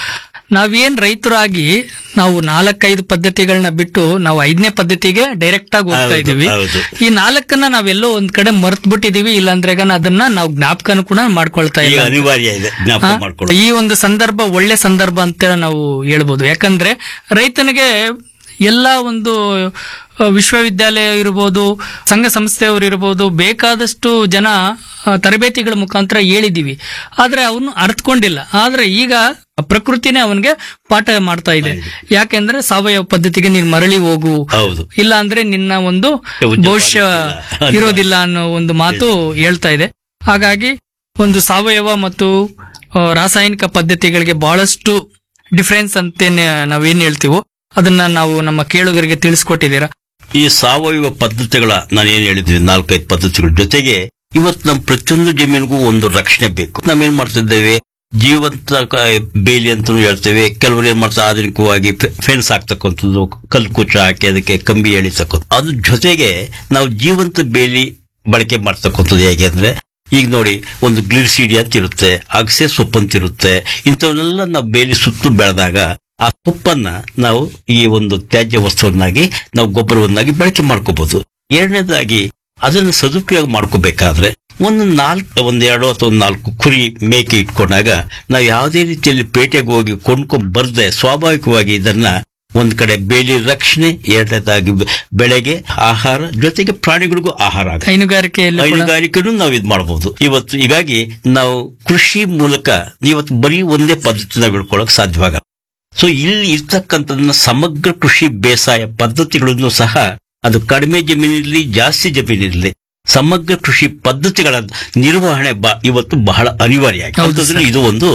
ನಾವೇನ್ ರೈತರಾಗಿ ನಾವು ನಾಲ್ಕೈದು ಪದ್ಧತಿಗಳನ್ನ ಬಿಟ್ಟು ನಾವು ಐದನೇ ಪದ್ಧತಿಗೆ ಡೈರೆಕ್ಟ್ ಆಗಿ ಹೋಗ್ತಾ ಇದೀವಿ. ಈ ನಾಲ್ಕನ್ನ ನಾವೆಲ್ಲೋ ಒಂದ್ ಕಡೆ ಮರ್ತ್ ಬಿಟ್ಟಿದೀವಿ, ಇಲ್ಲಾಂದ್ರೆ ಅದನ್ನ ನಾವು ಜ್ಞಾಪಕನು ಕೂಡ ಮಾಡ್ಕೊಳ್ತಾ ಇಲ್ಲ. ಅನಿವಾರ್ಯ ಇದೆ ಜ್ಞಾಪಕ ಮಾಡ್ಕೊಳ್ಳೋದು. ಈ ಒಂದು ಸಂದರ್ಭ ಒಳ್ಳೆ ಸಂದರ್ಭ ಅಂತ ನಾವು ಹೇಳ್ಬೋದು. ಯಾಕಂದ್ರೆ ರೈತನಿಗೆ ಎಲ್ಲ ಒಂದು ವಿಶ್ವವಿದ್ಯಾಲಯ ಇರ್ಬೋದು, ಸಂಘ ಸಂಸ್ಥೆಯವರು ಇರ್ಬೋದು, ಬೇಕಾದಷ್ಟು ಜನ ತರಬೇತಿಗಳ ಮುಖಾಂತರ ಹೇಳಿದೀವಿ, ಆದ್ರೆ ಅವನು ಅರ್ಥಕೊಂಡಿಲ್ಲ. ಆದ್ರೆ ಈಗ ಪ್ರಕೃತಿನೇ ಅವನಿಗೆ ಪಾಠ ಮಾಡ್ತಾ ಇದೆ. ಯಾಕೆಂದ್ರೆ ಸಾವಯವ ಪದ್ಧತಿಗೆ ನೀನ್ ಮರಳಿ ಹೋಗು, ಇಲ್ಲ ಅಂದ್ರೆ ನಿನ್ನ ಒಂದು ಭವಿಷ್ಯ ಇರೋದಿಲ್ಲ ಅನ್ನೋ ಒಂದು ಮಾತು ಹೇಳ್ತಾ ಇದೆ. ಹಾಗಾಗಿ ಒಂದು ಸಾವಯವ ಮತ್ತು ರಾಸಾಯನಿಕ ಪದ್ಧತಿಗಳಿಗೆ ಬಹಳಷ್ಟು ಡಿಫರೆನ್ಸ್ ಅಂತೇನೆ ನಾವೇನ್ ಹೇಳ್ತೀವೋ ಅದನ್ನ ನಾವು ನಮ್ಮ ಕೇಳುಗರಿಗೆ ತಿಳಿಸ್ಕೊಟ್ಟಿದ್ದೀರಾ. ಈ ಸಾವಯವ ಪದ್ಧತಿಗಳ ನಾನು ಏನ್ ಹೇಳಿದ್ವಿ, ನಾಲ್ಕೈದು ಪದ್ಧತಿಗಳ ಜೊತೆಗೆ ಇವತ್ತು ನಮ್ಮ ಪ್ರತಿಯೊಂದು ಜಮೀನಿಗೂ ಒಂದು ರಕ್ಷಣೆ ಬೇಕು. ನಾವೇನ್ ಮಾಡ್ತಿದ್ದೇವೆ, ಜೀವಂತ ಬೇಲಿ ಅಂತ ಹೇಳ್ತೇವೆ. ಕೆಲವರು ಏನ್ ಮಾಡ್ತಾರೆ, ಆಧುನಿಕವಾಗಿ ಫೆನ್ಸ್ ಹಾಕ್ತಕ್ಕಂಥದ್ದು, ಕಲ್ಲು ಕುಚ್ಚ ಹಾಕಿ ಅದಕ್ಕೆ ಕಂಬಿ ಎಳಿತಕ್ಕಂಥ. ಅದ್ರ ಜೊತೆಗೆ ನಾವು ಜೀವಂತ ಬೇಲಿ ಬಳಕೆ ಮಾಡ್ತಕ್ಕಂಥದ್ದು ಹೇಗೆ ಅಂದ್ರೆ, ಈಗ ನೋಡಿ, ಒಂದು ಗ್ಲಿಸಿಡಿಯಾ ಅಂತ ಇರುತ್ತೆ, ಅಗಸೆ ಸೊಪ್ಪು ಅಂತ ಇರುತ್ತೆ. ಇಂಥವನ್ನೆಲ್ಲ ನಾವು ಬೇಲಿ ಸುತ್ತು ಬೆಳೆದಾಗ ಆ ಸೊಪ್ಪನ್ನ ನಾವು ಈ ಒಂದು ತ್ಯಾಜ್ಯ ವಸ್ತುವನ್ನಾಗಿ ನಾವು ಗೊಬ್ಬರವನ್ನಾಗಿ ಬಳಕೆ ಮಾಡ್ಕೋಬಹುದು. ಎರಡನೇದಾಗಿ ಅದನ್ನು ಸದುಪಯೋಗ ಮಾಡ್ಕೋಬೇಕಾದ್ರೆ ಒಂದು ನಾಲ್ಕು ಒಂದೆರಡು ಅಥವಾ ಒಂದು ನಾಲ್ಕು ಕುರಿ ಮೇಕೆ ಇಟ್ಕೊಂಡಾಗ ನಾವು ಯಾವುದೇ ರೀತಿಯಲ್ಲಿ ಪೇಟೆಗೆ ಹೋಗಿ ಕೊಂಡ್ಕೊಂಡ್ ಬರ್ದೆ ಸ್ವಾಭಾವಿಕವಾಗಿ ಇದನ್ನ ಒಂದ್ ಕಡೆ ಬೇಲಿ ರಕ್ಷಣೆ, ಎರಡನೇದಾಗಿ ಬೆಳೆಗೆ ಆಹಾರ, ಜೊತೆಗೆ ಪ್ರಾಣಿಗಳಿಗೂ ಆಹಾರ ಆಗುತ್ತೆ. ಹೈನುಗಾರಿಕೆಯಲ್ಲಿ ಹೈನುಗಾರಿಕೆನೂ ನಾವು ಇದು ಮಾಡಬಹುದು ಇವತ್ತು. ಹೀಗಾಗಿ ನಾವು ಕೃಷಿ ಮೂಲಕ ಇವತ್ತು ಬರೀ ಒಂದೇ ಪದ್ಧತಿ ನಾವು ಇಟ್ಕೊಳ್ಳೋಕೆ ಸಾಧ್ಯವಾಗಲ್ಲ. ಸೊ ಇಲ್ಲಿ ಇರ್ತಕ್ಕಂಥದನ್ನ ಸಮಗ್ರ ಕೃಷಿ ಬೇಸಾಯ ಪದ್ಧತಿಗಳನ್ನು ಸಹ, ಅದು ಕಡಿಮೆ ಜಮೀನಿರಲಿ ಜಾಸ್ತಿ ಜಮೀನಿರಲಿ, ಸಮಗ್ರ ಕೃಷಿ ಪದ್ಧತಿಗಳ ನಿರ್ವಹಣೆ ಇವತ್ತು ಬಹಳ ಅನಿವಾರ್ಯ ಆಗಿದೆ. ಇದು ಒಂದು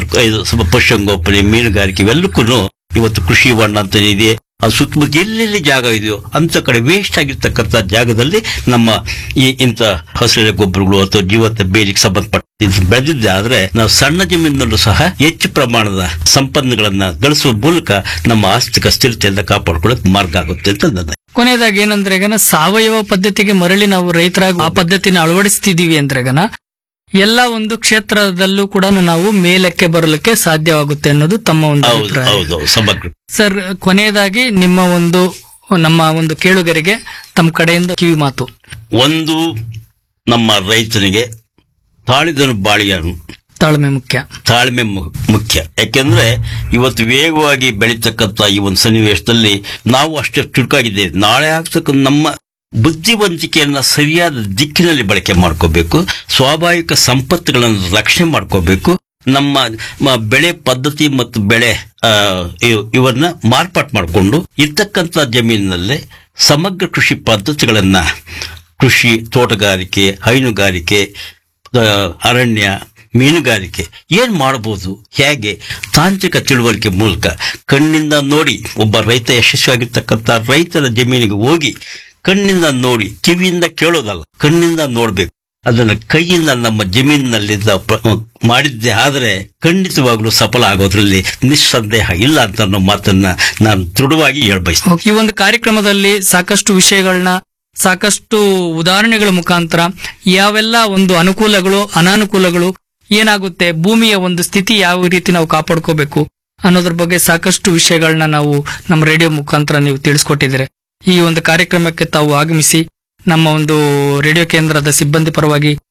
ಪಶುಸಂಗೋಪನೆ, ಮೀನುಗಾರಿಕೆ ಇವೆಲ್ಲಕ್ಕೂ ಇವತ್ತು ಕೃಷಿ ಹೊಂಡ ಅಂತ ಇದೆ. ಅದು ಸುತ್ತಮುತ್ತ ಎಲ್ಲೆಲ್ಲಿ ಜಾಗ ಇದೆಯೋ ಅಂತ ಕಡೆ ವೇಸ್ಟ್ ಆಗಿರ್ತಕ್ಕಂಥ ಜಾಗದಲ್ಲಿ ನಮ್ಮ ಈ ಇಂಥ ಹಸಿರೆಲೆ ಗೊಬ್ಬರಗಳು ಅಥವಾ ಜೀವಂತ ಬೇಲಿಗೆ ಸಂಬಂಧಪಟ್ಟ ಬೆಳೆದಿದ್ದೆ ಆದ್ರೆ ನಾವು ಸಣ್ಣ ಜಮೀನಿನಲ್ಲೂ ಸಹ ಹೆಚ್ಚು ಪ್ರಮಾಣದ ಸಂಪನ್ಗಳನ್ನ ಗಳಿಸುವ ಮೂಲಕ ನಮ್ಮ ಆರ್ಥಿಕ ಸ್ಥಿರತೆಯಿಂದ ಕಾಪಾಡ್ಕೊಳ್ಳೋಕೆ ಮಾರ್ಗ ಆಗುತ್ತೆ ಅಂತ ನನ್ನ. ಕೊನೆಯದಾಗಿ ಏನಂದ್ರೆ ಗನ ಸಾವಯವ ಪದ್ಧತಿಗೆ ಮರಳಿ ನಾವು ರೈತರಾಗಿ ಆ ಪದ್ಧತಿನ ಅಳವಡಿಸ್ತಿದೀವಿ ಅಂದ್ರೆ ಗನ ಎಲ್ಲ ಒಂದು ಕ್ಷೇತ್ರದಲ್ಲೂ ಕೂಡ ನಾವು ಮೇಲಕ್ಕೆ ಬರಲಿಕ್ಕೆ ಸಾಧ್ಯವಾಗುತ್ತೆ ಅನ್ನೋದು ತಮ್ಮ ಒಂದು ಸಮಗ್ರ. ಸರ್, ಕೊನೆಯದಾಗಿ ನಿಮ್ಮ ಒಂದು ನಮ್ಮ ಒಂದು ಕೇಳುಗರಿಗೆ ತಮ್ಮ ಕಡೆಯಿಂದ ಕಿವಿ ಮಾತು. ಒಂದು ನಮ್ಮ ರೈತನಿಗೆ ತಾಳಿದನು ಬಾಳಿಯನು ತಾಳ್ಮೆ ಮುಖ್ಯ. ತಾಳ್ಮೆ ಮು- ಮುಖ್ಯ. ಯಾಕೆಂದ್ರೆ ಇವತ್ತು ವೇಗವಾಗಿ ಬೆಳೀತಕ್ಕಂಥ ಈ ಒಂದು ಸನ್ನಿವೇಶದಲ್ಲಿ ನಾವು ಅಷ್ಟೇ ಚುರುಕಾಗಿದ್ದೇವೆ. ನಾಳೆ ಆಗ್ತಕ್ಕ ನಮ್ಮ ಬುದ್ಧಿವಂತಿಕೆಯನ್ನ ಸರಿಯಾದ ದಿಕ್ಕಿನಲ್ಲಿ ಬಳಕೆ ಮಾಡ್ಕೋಬೇಕು. ಸ್ವಾಭಾವಿಕ ಸಂಪತ್ತುಗಳನ್ನು ರಕ್ಷಣೆ ಮಾಡ್ಕೋಬೇಕು. ನಮ್ಮ ಮ- ಬೆಳೆ ಪದ್ಧತಿ ಮತ್ತು ಬೆಳೆ ಆ, ಇವ್- ಇವನ್ನ ಮಾರ್ಪಾಟ್ ಮಾಡಿಕೊಂಡು ಇರ್ತಕ್ಕಂಥ ಜಮೀನಿನಲ್ಲೇ ಸಮಗ್ರ ಕೃಷಿ ಪದ್ಧತಿಗಳನ್ನ, ಕೃಷಿ, ತೋಟಗಾರಿಕೆ, ಹೈನುಗಾರಿಕೆ, ಆ, ಅರಣ್ಯ, ಮೀನುಗಾರಿಕೆ ಏನ್ ಮಾಡಬಹುದು, ಹೇಗೆ ತಾಂತ್ರಿಕ ತಿಳುವಳಿಕೆ ಮೂಲಕ ಕಣ್ಣಿಂದ ನೋಡಿ ಒಬ್ಬ ರೈತ ಯಶಸ್ವಿಯಾಗಿರ್ತಕ್ಕಂಥ ರೈತರ ಜಮೀನಿಗೆ ಹೋಗಿ ಕಣ್ಣಿಂದ ನೋಡಿ, ಕಿವಿಯಿಂದ ಕೇಳೋದಲ್ಲ, ಕಣ್ಣಿಂದ ನೋಡ್ಬೇಕು. ಅದನ್ನ ಕೈಯಿಂದ ನಮ್ಮ ಜಮೀನಿನಲ್ಲಿದ್ದ ಪ್ರ- ಮಾಡಿದ್ದೆ ಆದರೆ ಖಂಡಿತವಾಗ್ಲೂ ಸಫಲ ಆಗೋದ್ರಲ್ಲಿ ನಿಸ್ಸಂದೇಹ ಇಲ್ಲ ಅಂತ ಅನ್ನೋ ಮಾತನ್ನ ನಾನು ದೃಢವಾಗಿ ಹೇಳ್ಬಯಸ್ತೇನೆ. ಈ ಒಂದು ಕಾರ್ಯಕ್ರಮದಲ್ಲಿ ಸಾಕಷ್ಟು ವಿಷಯಗಳನ್ನ, ಸಾಕಷ್ಟು ಉದಾಹರಣೆಗಳ ಮುಖಾಂತರ ಯಾವೆಲ್ಲ ಒಂದು ಅನುಕೂಲಗಳು, ಅನಾನುಕೂಲಗಳು ಏನಾಗುತ್ತೆ, ಭೂಮಿಯ ಒಂದು ಸ್ಥಿತಿ ಯಾವ ರೀತಿ ನಾವು ಕಾಪಾಡ್ಕೋಬೇಕು ಅನ್ನೋದ್ರ ಬಗ್ಗೆ ಸಾಕಷ್ಟು ವಿಷಯಗಳನ್ನ ನಾವು ನಮ್ಮ ರೇಡಿಯೋ ಮುಖಾಂತರ ನೀವು ತಿಳಿಸ್ಕೊಟ್ಟಿದ್ದೀರಿ. ಈ ಒಂದು ಕಾರ್ಯಕ್ರಮಕ್ಕೆ ತಾವು ಆಗಮಿಸಿ ನಮ್ಮ ಒಂದು ರೇಡಿಯೋ ಕೇಂದ್ರದ ಸಿಬ್ಬಂದಿ ಪರವಾಗಿ